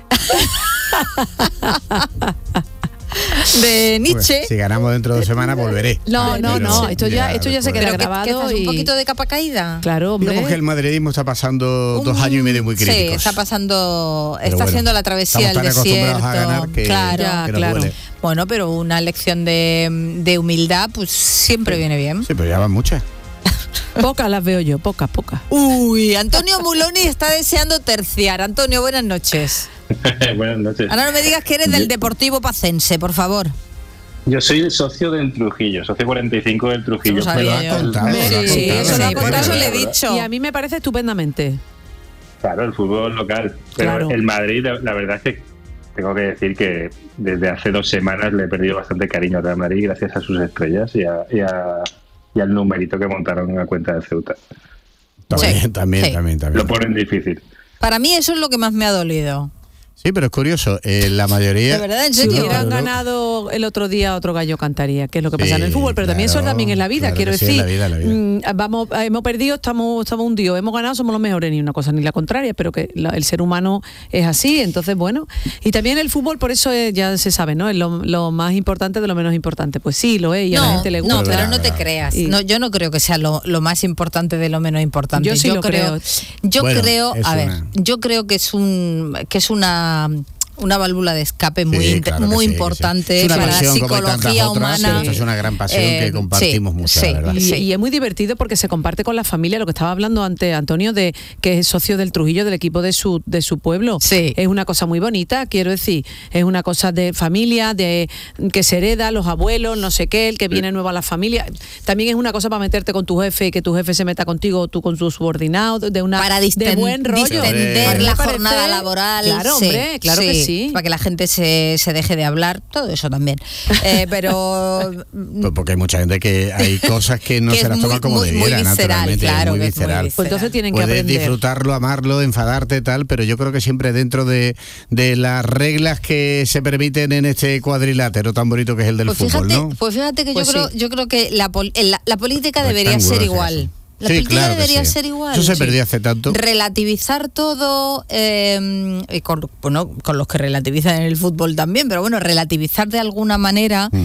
De Nietzsche. Pues, si ganamos dentro de dos semanas volveré. No, no, Pero no, esto ya, esto ya se queda Pero que, grabado que estás y un poquito de capa caída. claro, hombre. Digamos que el madridismo está pasando Un- dos años y medio muy críticos. Sí, está pasando, Pero está bueno, haciendo la travesía del estamos tan desierto. acostumbrados a ganar que- claro, Ya, que nos claro. duele. Bueno, pero una lección de, de humildad, pues siempre viene bien. Sí, pero ya van muchas. Pocas las veo yo, pocas, pocas. Uy, Antonio Muloni está deseando terciar. Antonio, buenas noches. Buenas noches. Ahora no me digas que eres del Yo- Deportivo Pacense, por favor. Yo soy socio del Trujillo, socio cuarenta y cinco del Trujillo. Eso sabía pero yo. el- contado, el- lo ha Sí, contado, eso, sí, lo- sí, por eso claro. le he dicho. Y a mí me parece estupendamente. Claro, el fútbol local. Pero Claro. el Madrid, la, la verdad es que tengo que decir que desde hace dos semanas le he perdido bastante cariño al Real Madrid gracias a sus estrellas y, a, y, a- y al numerito que montaron en la cuenta de Ceuta. También, Sí, también, sí. también, también. Lo ponen difícil. Para mí eso es lo que más me ha dolido. Sí, pero es curioso, eh, la mayoría... De verdad, en Si serio. hubieran pero no- ganado el otro día, otro gallo cantaría, que es lo que pasa Sí, en el fútbol, pero también eso claro, también es la vida, claro quiero que sí, decir. es la vida, la vida. mm, vamos, hemos perdido, estamos, estamos hundidos, hemos ganado, somos los mejores, ni una cosa ni la contraria, pero que la- el ser humano es así, entonces bueno. Y también el fútbol, por eso es- ya se sabe, ¿no? Es lo, lo más importante de lo menos importante. Pues sí, lo es, y a la No, gente le gusta. no, pero verdad, no te verdad. creas. Y- No, yo no creo que sea lo, lo más importante de lo menos importante. Yo sí lo creo. Yo Bueno, creo, es a ver, una- yo creo que es un que es una una válvula de escape muy Sí, int- claro que muy sí, que sí. importante Es una para la pasión como hay tantas psicología otras, humana. pero esta es una gran pasión que Eh, compartimos sí, mucho, sí, la verdad. Y, sí. y es muy divertido porque se comparte con la familia, lo que estaba hablando antes Antonio, de que es socio del Trujillo, del equipo de su de su pueblo. Sí. Es una cosa muy bonita, quiero decir, es una cosa de familia, de que se hereda, los abuelos, no sé qué, el que viene nuevo a la familia. También es una cosa para meterte con tu jefe y que tu jefe se meta contigo o tú con tu subordinado, de una Para de disten- buen rollo. distender A mí me la parece- jornada laboral. Claro, sí, hombre, claro que sí. Para que la gente se, se deje de hablar, todo eso también. Eh, pero Pues porque hay mucha gente que hay cosas que no Que se es las toma muy- como muy- muy debiera, visceral, naturalmente, claro, es muy que es muy visceral. visceral. Pues entonces tienen que Puedes aprender. disfrutarlo, amarlo, enfadarte, tal, pero yo creo que siempre dentro de, de las reglas que se permiten en este cuadrilátero tan bonito que es el del pues fútbol, fíjate, ¿no? pues fíjate que Pues yo creo, sí. yo creo que la, pol- la, la política debería Rectángulo ser hacia igual. eso. La Sí, política claro que debería sí. ser igual. Eso se Sí. perdió hace tanto. Relativizar todo, eh, y con, bueno, con los que relativizan en el fútbol también, pero bueno, relativizar de alguna manera Mm.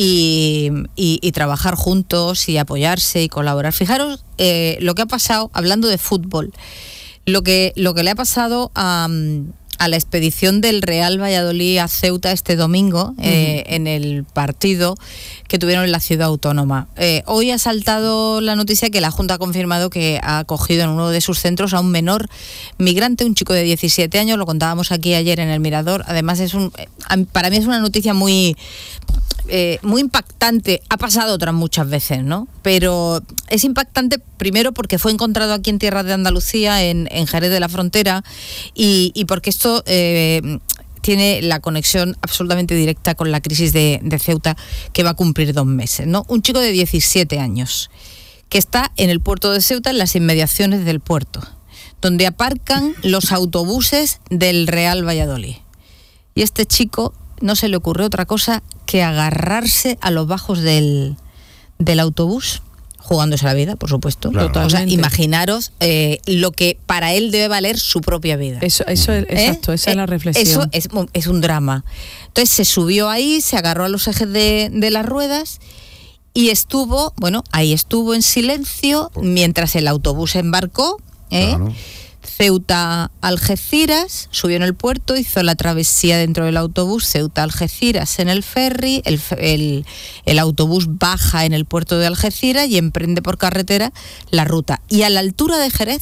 y, y- y trabajar juntos y apoyarse y colaborar. Fijaros eh, lo que ha pasado, hablando de fútbol, lo que, lo que le ha pasado a, a la expedición del Real Valladolid a Ceuta este domingo, eh, en el partido que tuvieron en la ciudad autónoma. Eh, hoy ha saltado la noticia que la Junta ha confirmado que ha acogido en uno de sus centros a un menor migrante, un chico de diecisiete años, lo contábamos aquí ayer en el Mirador. Además, es un, para mí es una noticia muy... Eh, muy impactante, ha pasado otras muchas veces, ¿no? Pero es impactante primero porque fue encontrado aquí en tierra de Andalucía, en, en Jerez de la Frontera, y, y porque esto eh, tiene la conexión absolutamente directa con la crisis de, de Ceuta, que va a cumplir dos meses, ¿no? Un chico de diecisiete años que está en el puerto de Ceuta, en las inmediaciones del puerto, donde aparcan los autobuses del Real Valladolid. Y este chico no se le ocurrió otra cosa que agarrarse a los bajos del, del autobús, jugándose la vida, por supuesto. Claro. O sea, imaginaros eh, lo que para él debe valer su propia vida. Eso, eso es, ¿Eh? exacto, esa eh, es la reflexión. Eso es, es un drama. Entonces se subió ahí, se agarró a los ejes de, de las ruedas y estuvo, bueno, ahí estuvo en silencio mientras el autobús embarcó, ¿eh? Claro. Ceuta-Algeciras, subió en el puerto, hizo la travesía dentro del autobús, Ceuta-Algeciras en el ferry, el, el, el autobús baja en el puerto de Algeciras y emprende por carretera la ruta. Y a la altura de Jerez,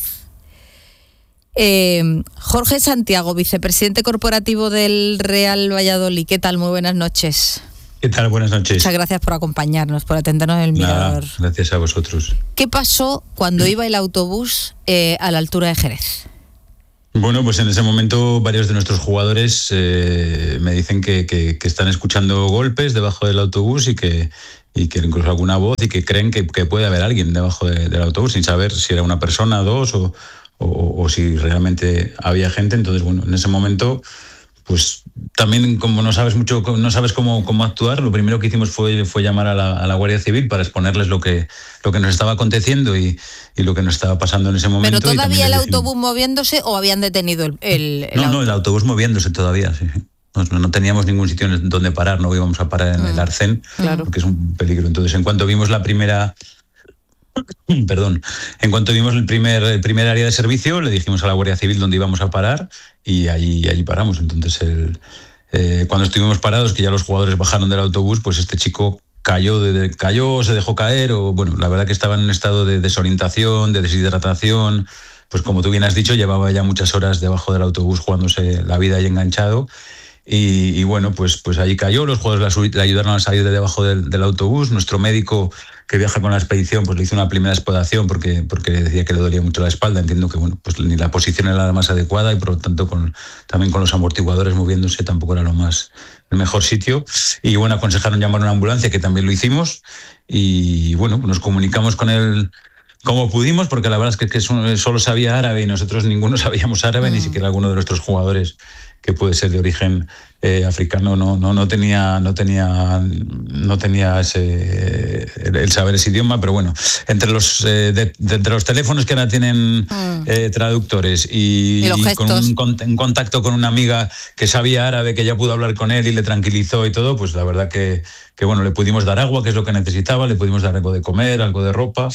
eh, Jorge Santiago, vicepresidente corporativo del Real Valladolid, ¿qué tal? Muy buenas noches. ¿Qué tal? Buenas noches. Muchas gracias por acompañarnos, por atendernos en el Mirador. Nada, gracias a vosotros. ¿Qué pasó cuando iba el autobús eh, a la altura de Jerez? Bueno, pues en ese momento varios de nuestros jugadores eh, me dicen que, que, que están escuchando golpes debajo del autobús y que, y que incluso alguna voz y que creen que, que puede haber alguien debajo de, del autobús sin saber si era una persona, dos o, o, o si realmente había gente. Entonces, bueno, en ese momento... Pues también como no sabes mucho, no sabes cómo, cómo actuar, lo primero que hicimos fue, fue llamar a la, a la Guardia Civil para exponerles lo que, lo que nos estaba aconteciendo y, y lo que nos estaba pasando en ese momento. ¿Pero todavía el decimos, autobús moviéndose o habían detenido el, el, el No, auto? no, el autobús moviéndose todavía, sí. No, no teníamos ningún sitio en donde parar, no íbamos a parar en mm. el Arcén, claro. Porque es un peligro. Entonces, en cuanto vimos la primera... Perdón, en cuanto vimos el primer, el primer área de servicio, le dijimos a la Guardia Civil dónde íbamos a parar y allí, allí paramos. Entonces, el, eh, cuando estuvimos parados, que ya los jugadores bajaron del autobús, pues este chico cayó, de, de, cayó, se dejó caer, o bueno, la verdad que estaba en un estado de desorientación, de deshidratación. Pues como tú bien has dicho, llevaba ya muchas horas debajo del autobús jugándose la vida ahí enganchado. Y, y bueno, pues, pues allí cayó, los jugadores le ayudaron a salir de debajo del, del autobús. Nuestro médico que viaja con la expedición pues le hizo una primera exploración porque, porque decía que le dolía mucho la espalda. Entiendo que bueno, pues ni la posición era la más adecuada y por lo tanto con, también con los amortiguadores moviéndose tampoco era lo más el mejor sitio. Y bueno, aconsejaron llamar a una ambulancia, que también lo hicimos. Y bueno, nos comunicamos con él como pudimos, porque la verdad es que, que solo sabía árabe y nosotros ninguno sabíamos árabe, mm. ni siquiera alguno de nuestros jugadores, que puede ser de origen eh, africano, no, no, no tenía, no tenía, no tenía ese, el saber ese idioma, pero bueno, entre los, eh, de, de, entre los teléfonos que ahora tienen mm. eh, traductores y, y, y con un, con un contacto con una amiga que sabía árabe, que ya pudo hablar con él y le tranquilizó y todo, pues la verdad que, que bueno, le pudimos dar agua, que es lo que necesitaba, le pudimos dar algo de comer, algo de ropa.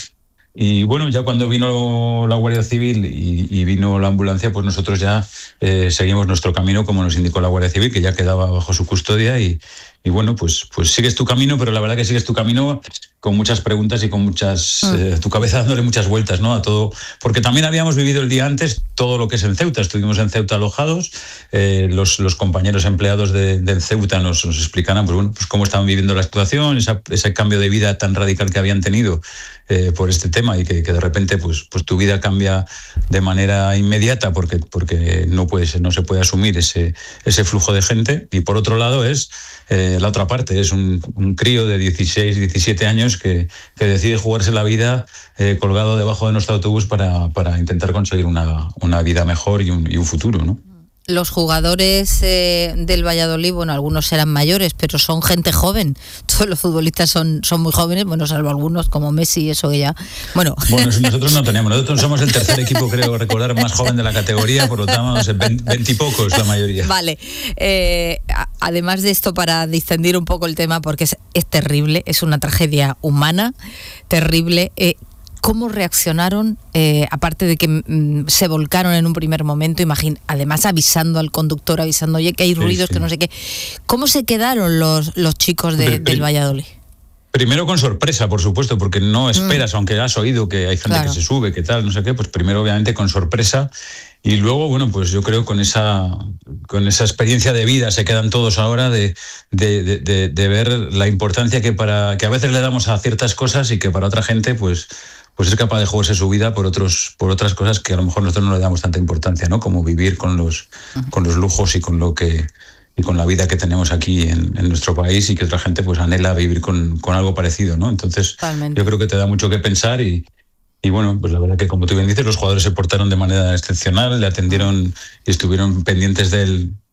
Y bueno, ya cuando vino la Guardia Civil y, y vino la ambulancia, pues nosotros ya eh, seguimos nuestro camino como nos indicó la Guardia Civil, que ya quedaba bajo su custodia y, y bueno, pues, pues sigues tu camino, pero la verdad que sigues tu camino con muchas preguntas y con muchas, mm. eh, tu cabeza dándole muchas vueltas, ¿no? A todo, porque también habíamos vivido el día antes todo lo que es en Ceuta, estuvimos en Ceuta alojados, eh, los, los compañeros empleados de, del Ceuta nos, nos explicaban pues, bueno, pues cómo estaban viviendo la situación, esa, ese cambio de vida tan radical que habían tenido eh, por este tema y que, que de repente pues, pues tu vida cambia de manera inmediata porque, porque no, puede, no se puede asumir ese, ese flujo de gente. Y por otro lado es eh, la otra parte, es un, un crío de dieciséis, diecisiete años que, que decide jugarse la vida eh, colgado debajo de nuestro autobús para, para intentar conseguir una, una vida mejor y un, y un futuro, ¿no? Los jugadores eh, del Valladolid, bueno, algunos serán mayores, pero son gente joven. Todos los futbolistas son, son muy jóvenes, bueno, salvo algunos como Messi y eso que ya... Bueno, bueno nosotros no tenemos, nosotros somos el tercer equipo, creo recordar, más joven de la categoría, por lo tanto, veintipocos la mayoría. Vale, eh, además de esto, para distendir un poco el tema, porque es, es terrible, es una tragedia humana, terrible... Eh, ¿Cómo reaccionaron? Eh, aparte de que mm, se volcaron en un primer momento, imagín, además avisando al conductor, avisando, oye, que hay ruidos, sí, sí. que no sé qué. ¿Cómo se quedaron los, los chicos de, del Valladolid? Primero con sorpresa, por supuesto, porque no esperas, mm. aunque has oído que hay gente claro. que se sube, que tal, no sé qué, pues primero obviamente con sorpresa. Y luego, bueno, pues yo creo con esa con esa experiencia de vida se quedan todos ahora de, de, de, de, de ver la importancia que para que a veces le damos a ciertas cosas y que para otra gente, pues... pues es capaz de jugarse su vida por otros por otras cosas que a lo mejor nosotros no le damos tanta importancia, ¿no? Como vivir con los uh-huh. con los lujos y con lo que y con la vida que tenemos aquí en, en nuestro país y que otra gente pues anhela vivir con, con algo parecido, ¿no? Entonces Totalmente. Yo creo que te da mucho que pensar y y bueno, pues la verdad que como tú bien dices, los jugadores se portaron de manera excepcional, le atendieron y estuvieron pendientes de él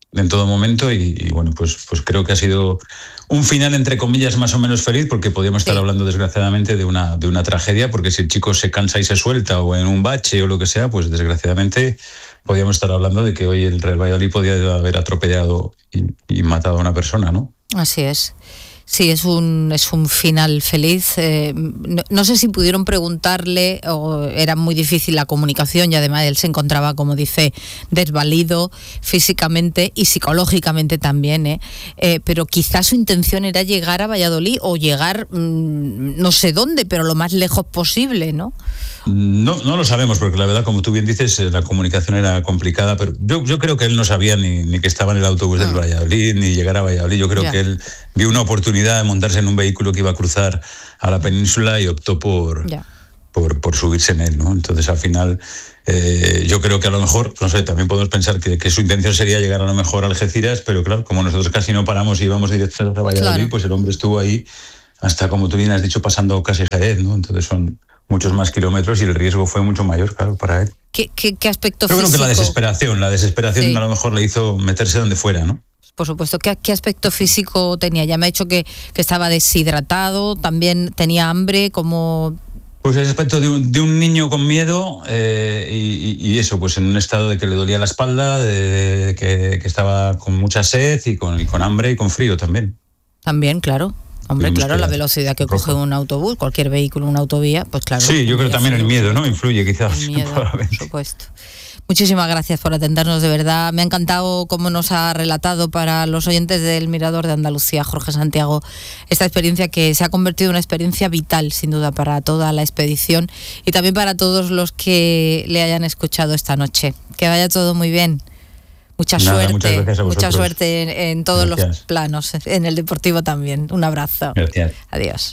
en todo momento y, y bueno, pues, pues creo que ha sido un final entre comillas más o menos feliz, porque podríamos estar hablando desgraciadamente de una, de una tragedia, porque si el chico se cansa y se suelta o en un bache o lo que sea, pues desgraciadamente podríamos estar hablando de que hoy el Real Valladolid podía haber atropellado y, y matado a una persona, ¿no? Así es. Sí, es un, es un final feliz. Eh, no, no sé si pudieron preguntarle, o era muy difícil la comunicación, y además él se encontraba, como dice, desvalido físicamente y psicológicamente también, ¿eh? Eh, pero quizás su intención era llegar a Valladolid o llegar mmm, no sé dónde, pero lo más lejos posible, ¿no? No, no lo sabemos, porque la verdad, como tú bien dices, la comunicación era complicada, pero yo, yo creo que él no sabía ni, ni que estaba en el autobús ah. del Valladolid, ni llegar a Valladolid. Yo creo ya. que él vio una oportunidad de montarse en un vehículo que iba a cruzar a la península y optó por, por, por subirse en él, ¿no? Entonces, al final, eh, yo creo que a lo mejor, no sé, también podemos pensar que, que su intención sería llegar a lo mejor a Algeciras, pero claro, como nosotros casi no paramos y íbamos directo a Valladolid, claro. pues el hombre estuvo ahí hasta, como tú bien has dicho, pasando casi Jerez, ¿no? Entonces son muchos más kilómetros y el riesgo fue mucho mayor, claro, para él. ¿Qué, qué, qué aspecto Yo físico? creo que la desesperación, la desesperación sí. a lo mejor le hizo meterse donde fuera, ¿no? Por supuesto. ¿Qué, qué aspecto físico tenía? Ya me ha dicho que, que estaba deshidratado, también tenía hambre, como... Pues el aspecto de un, de un niño con miedo eh, y, y eso, pues en un estado de que le dolía la espalda, de, de que, que estaba con mucha sed y con, y con hambre y con frío también. También, claro. Hombre, claro, la velocidad que coge un autobús, cualquier vehículo, una autovía, pues claro. Sí, yo creo también el miedo, ¿no? Influye quizás. El miedo, por supuesto. Muchísimas gracias por atendernos, de verdad. Me ha encantado cómo nos ha relatado para los oyentes del Mirador de Andalucía, Jorge Santiago, esta experiencia que se ha convertido en una experiencia vital, sin duda, para toda la expedición y también para todos los que le hayan escuchado esta noche. Que vaya todo muy bien. Mucha Nada, suerte, mucha suerte en, en todos gracias. los planos, en el deportivo también. Un abrazo. Gracias. Adiós.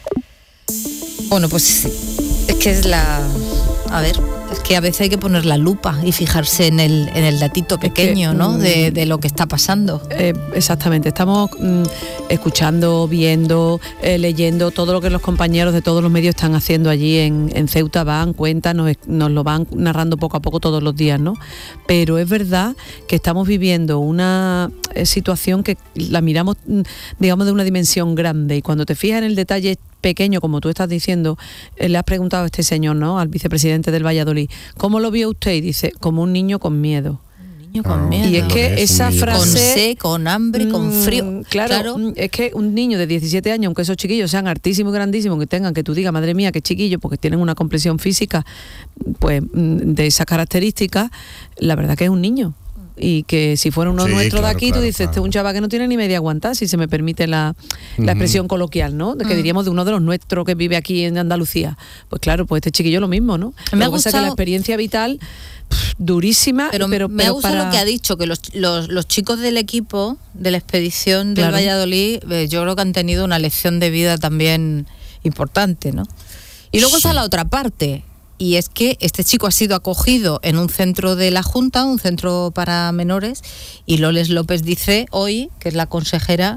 Bueno, pues es que es la... A ver, es que a veces hay que poner la lupa y fijarse en el, en el datito pequeño, que, ¿no? De, de lo que está pasando. Eh, exactamente, estamos mm, escuchando, viendo, eh, leyendo todo lo que los compañeros de todos los medios están haciendo allí en, en Ceuta, van, cuentan, nos, nos lo van narrando poco a poco todos los días, ¿no? Pero es verdad que estamos viviendo una eh, situación que la miramos, digamos, de una dimensión grande, y cuando te fijas en el detalle pequeño, como tú estás diciendo, eh, le has preguntado a este señor, ¿no?, al vicepresidente del Valladolid, ¿cómo lo vio usted? Y dice, como un niño con miedo. Un niño con miedo. Y es que es esa frase... Con sed, con hambre, con frío. Mmm, claro, claro, es que un niño de diecisiete años, aunque esos chiquillos sean altísimos y grandísimos, que tengan, que tú digas, madre mía, qué chiquillos, porque tienen una complexión física, pues, de esas características, la verdad que es un niño. Y que si fuera uno sí, nuestro claro, de aquí, claro, tú dices, claro. este es un chaval que no tiene ni media aguantada, si se me permite la, la uh-huh. expresión coloquial, ¿no? De que uh-huh. diríamos de uno de los nuestros que vive aquí en Andalucía. Pues claro, pues este chiquillo lo mismo, ¿no? Me lo ha que pasa gustado... es que la experiencia vital, pff, durísima. Pero, pero me pero ha gustado para... lo que ha dicho, que los, los, los chicos del equipo, de la expedición del claro. Valladolid, eh, yo creo que han tenido una lección de vida también importante, ¿no? Y luego sí. está la otra parte. Y es que este chico ha sido acogido en un centro de la Junta, un centro para menores, y Loles López dice hoy, que es la consejera,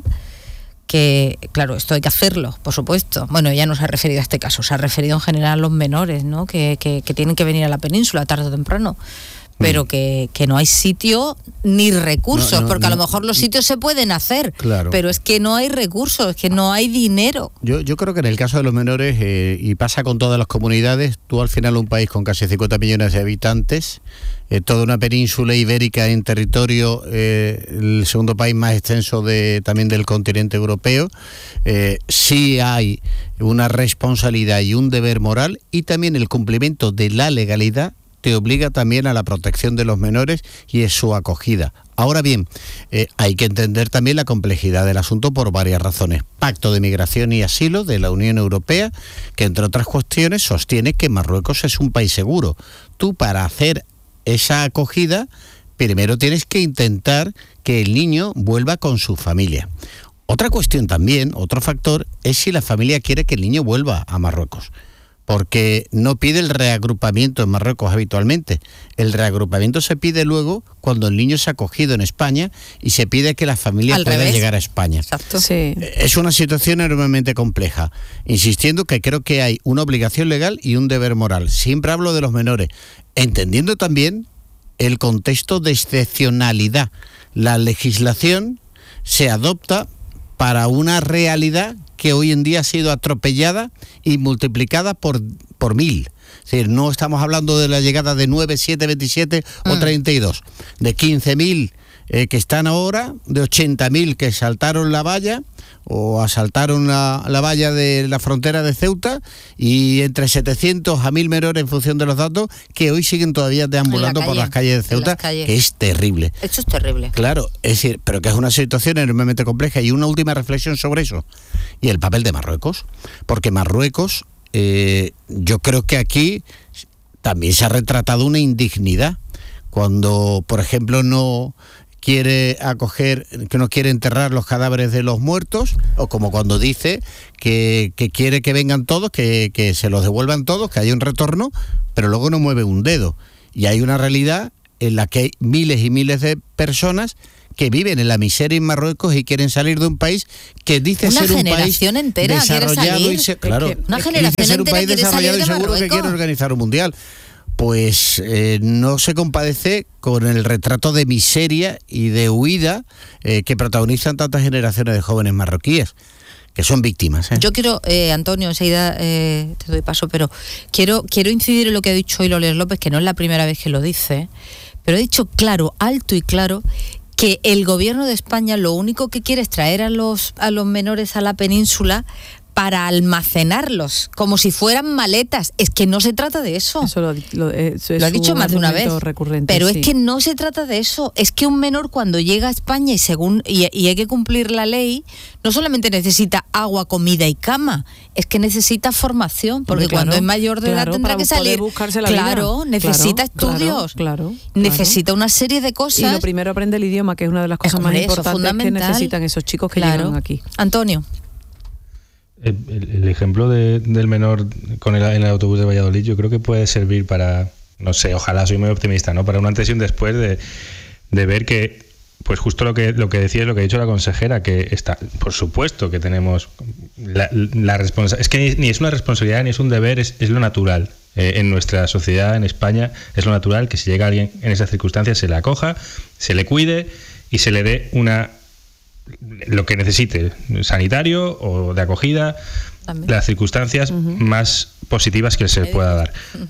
que, claro, esto hay que hacerlo, por supuesto. Bueno, ella no se ha referido a este caso, se ha referido en general a los menores, ¿no?, que, que, que tienen que venir a la península tarde o temprano. Pero que, que no hay sitio ni recursos, no, no, porque a lo mejor los sitios se pueden hacer, claro. pero es que no hay recursos, es que no hay dinero. Yo, yo creo que en el caso de los menores, eh, y pasa con todas las comunidades, tú al final un país con casi cincuenta millones de habitantes, eh, toda una península ibérica en territorio, eh, el segundo país más extenso de, también del continente europeo, eh, sí hay una responsabilidad y un deber moral, y también el cumplimiento de la legalidad te obliga también a la protección de los menores y es su acogida. Ahora bien, eh, hay que entender también la complejidad del asunto por varias razones. Pacto de Migración y Asilo de la Unión Europea, que entre otras cuestiones sostiene que Marruecos es un país seguro. Tú, para hacer esa acogida, primero tienes que intentar que el niño vuelva con su familia. Otra cuestión también, otro factor, es si la familia quiere que el niño vuelva a Marruecos, porque no pide el reagrupamiento en Marruecos habitualmente. El reagrupamiento se pide luego cuando el niño se ha acogido en España y se pide que la familia Al pueda revés. llegar a España. Exacto. Sí. Es una situación enormemente compleja, insistiendo que creo que hay una obligación legal y un deber moral. Siempre hablo de los menores, entendiendo también el contexto de excepcionalidad la legislación se adopta para una realidad que hoy en día ha sido atropellada y multiplicada por, por mil. Es decir, no estamos hablando de la llegada de nueve, siete, veintisiete mm. o treinta y dos, de quince mil eh, que están ahora, de ochenta mil que saltaron la valla o asaltaron la, la valla de la frontera de Ceuta, y entre setecientos a mil menores en función de los datos que hoy siguen todavía deambulando la por las calles de Ceuta, calles. que es terrible. Esto es terrible. Claro, es decir, pero que es una situación enormemente compleja. Y una última reflexión sobre eso, y el papel de Marruecos, porque Marruecos, eh, yo creo que aquí también se ha retratado una indignidad, cuando, por ejemplo, no quiere acoger, que no quiere enterrar los cadáveres de los muertos, o como cuando dice que, que quiere que vengan todos, que, que se los devuelvan todos, que haya un retorno, pero luego no mueve un dedo. Y hay una realidad en la que hay miles y miles de personas que viven en la miseria en Marruecos y quieren salir de un país que dice una ser un país generación entera desarrollado quiere y se, salir. claro, Es que una que generación dice ser un entera país quiere desarrollado salir y de seguro que Marruecos. quiere organizar un mundial. Pues eh, no se compadece con el retrato de miseria y de huida eh, que protagonizan tantas generaciones de jóvenes marroquíes, que son víctimas. ¿eh? Yo quiero, eh, Antonio, enseguida eh, te doy paso, pero quiero, quiero incidir en lo que ha dicho hoy Loles López, que no es la primera vez que lo dice, pero ha dicho claro, alto y claro, que el gobierno de España lo único que quiere es traer a los, a los menores a la península para almacenarlos, como si fueran maletas. Es que no se trata de eso. Eso lo, lo, eso lo ha dicho más de una vez. Pero sí. Es que no se trata de eso. Es que un menor cuando llega a España y según y, y hay que cumplir la ley, no solamente necesita agua, comida y cama, es que necesita formación, porque claro, cuando es mayor de claro, edad tendrá para que salir. Buscarse la claro, vida. necesita claro, estudios, claro, claro, necesita una serie de cosas. Y lo primero aprende el idioma, que es una de las cosas más importantes que necesitan esos chicos que claro. llegan aquí. Antonio. El, el ejemplo de, del menor con el, en el autobús de Valladolid yo creo que puede servir para, no sé, ojalá, soy muy optimista, ¿no? Para un antes y un después de, de ver que, pues justo lo que lo que decía es lo que ha dicho la consejera, que está, por supuesto que tenemos la, la responsabilidad, es que ni, ni es una responsabilidad ni es un deber, es, es lo natural. Eh, en nuestra sociedad, en España, es lo natural que si llega alguien en esas circunstancias se le acoja, se le cuide y se le dé una lo que necesite, sanitario o de acogida, también las circunstancias uh-huh. más positivas que se le pueda dar. Uh-huh.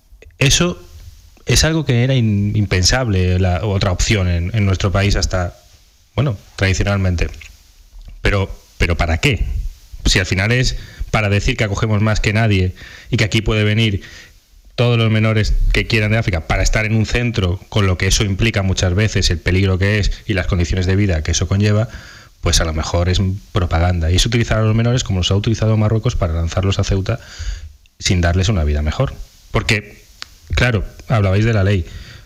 Eso es algo que era in, impensable, la otra opción en, en nuestro país hasta, bueno, tradicionalmente. Pero, pero ¿para qué? Si al final es para decir que acogemos más que nadie y que aquí puede venir todos los menores que quieran de África para estar en un centro, con lo que eso implica muchas veces, el peligro que es y las condiciones de vida que eso conlleva, pues a lo mejor es propaganda. Y es utilizar a los menores como los ha utilizado Marruecos para lanzarlos a Ceuta sin darles una vida mejor. Porque, claro, hablabais de la ley,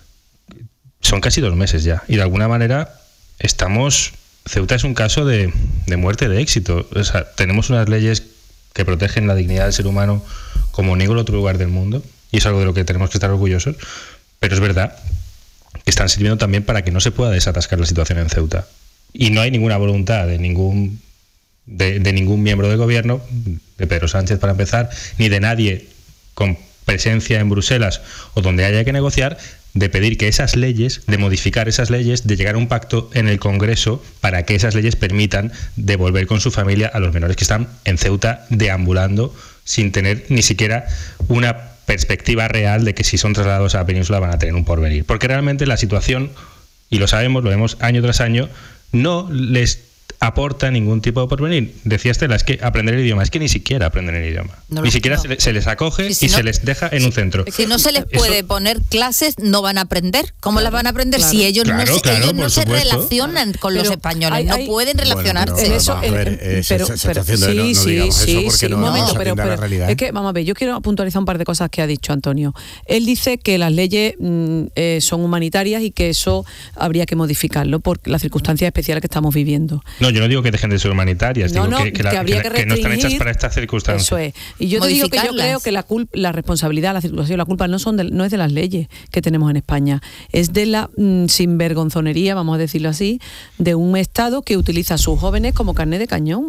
son casi dos meses ya, y de alguna manera estamos... Ceuta es un caso de, de muerte de éxito. O sea, tenemos unas leyes que protegen la dignidad del ser humano como ningún otro lugar del mundo, y es algo de lo que tenemos que estar orgullosos, pero es verdad que están sirviendo también para que no se pueda desatascar la situación en Ceuta. Y no hay ninguna voluntad de ningún de, de ningún miembro del gobierno, de Pedro Sánchez para empezar, ni de nadie con presencia en Bruselas o donde haya que negociar, de pedir que esas leyes, de modificar esas leyes, de llegar a un pacto en el Congreso para que esas leyes permitan devolver con su familia a los menores que están en Ceuta deambulando sin tener ni siquiera una perspectiva real de que si son trasladados a la península van a tener un porvenir. Porque realmente la situación, y lo sabemos, lo vemos año tras año, no les aporta ningún tipo de porvenir. Decía Estela, es que aprender el idioma, es que ni siquiera aprenden el idioma. No ni siquiera no. se, se les acoge si y no, se les deja en si, un centro. Si no se les puede Eso, poner clases, no van a aprender. ¿Cómo claro, las van a aprender claro, si ellos claro, no, se, claro, ellos no se supuesto. relacionan con pero los españoles? Hay, hay, no pueden relacionarse. Bueno, eso, vamos a ver, eh, pero, se, se pero, está haciendo, sí, no, no sí, digamos sí, eso porque sí, no, un no momento, vamos a pero, la pero realidad. Es que, vamos a ver, yo quiero puntualizar un par de cosas que ha dicho Antonio. Él dice que las leyes mm, eh, son humanitarias y que eso habría que modificarlo por las circunstancias especiales que estamos viviendo. No, yo no digo que dejen de ser humanitarias, no, digo no, que, que, la, que, habría que, que, que no están hechas para estas circunstancias. Eso es. Y yo te digo que yo creo que la, culpa, la responsabilidad, la circulación, la culpa no son de, no es de las leyes que tenemos en España, es de la mm, sinvergonzonería, vamos a decirlo así, de un Estado que utiliza a sus jóvenes como carne de cañón.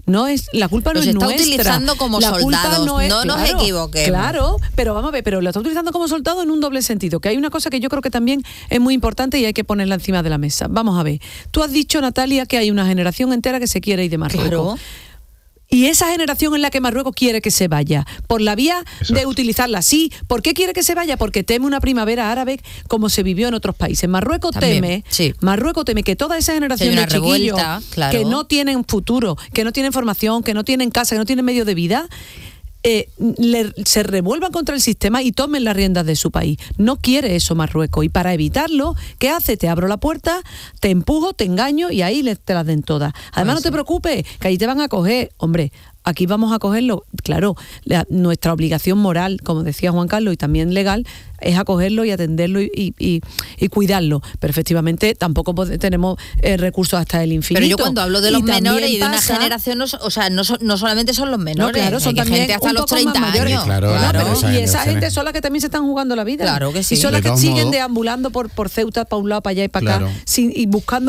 No es, la culpa Los no es está nuestra. utilizando como La culpa soldados, no, es, no nos claro, equivoquemos. Claro, pero vamos a ver, pero lo está utilizando como soldado en un doble sentido, que hay una cosa que yo creo que también es muy importante y hay que ponerla encima de la mesa. Vamos a ver, tú has dicho, Natalia, que hay una generación entera que se quiere ir de Marruecos. Claro. Y esa generación en la que Marruecos quiere que se vaya, por la vía Exacto. de utilizarla. Sí, ¿por qué quiere que se vaya? Porque teme una primavera árabe como se vivió en otros países. Marruecos También, teme, sí. Marruecos teme que toda esa generación de chiquillos revuelta, claro. que no tienen futuro, que no tienen formación, que no tienen casa, que no tienen medio de vida, Eh, le, se revuelvan contra el sistema y tomen las riendas de su país. No quiere eso Marruecos, y para evitarlo, ¿qué hace? Te abro la puerta, te empujo, te engaño y ahí le, te las den todas. Además, no te preocupes, que ahí te van a coger. Hombre, aquí vamos a cogerlo. Claro, la, nuestra obligación moral, como decía Juan Carlos, y también legal, es acogerlo y atenderlo y, y, y, y cuidarlo. Pero efectivamente tampoco podemos, tenemos eh, recursos hasta el infinito. Pero yo cuando hablo de los y menores y de una pasa, generación, no, o sea, no, no solamente son los menores, no, claro, son hay también gente hasta un los poco treinta más mayores. años. Claro, claro. pero esa Y esa generación gente es- son las que también se están jugando la vida. Claro que sí. Y son De las que todos siguen modos- deambulando por, por Ceuta, para un lado, para allá y para Claro. acá, sin, y buscando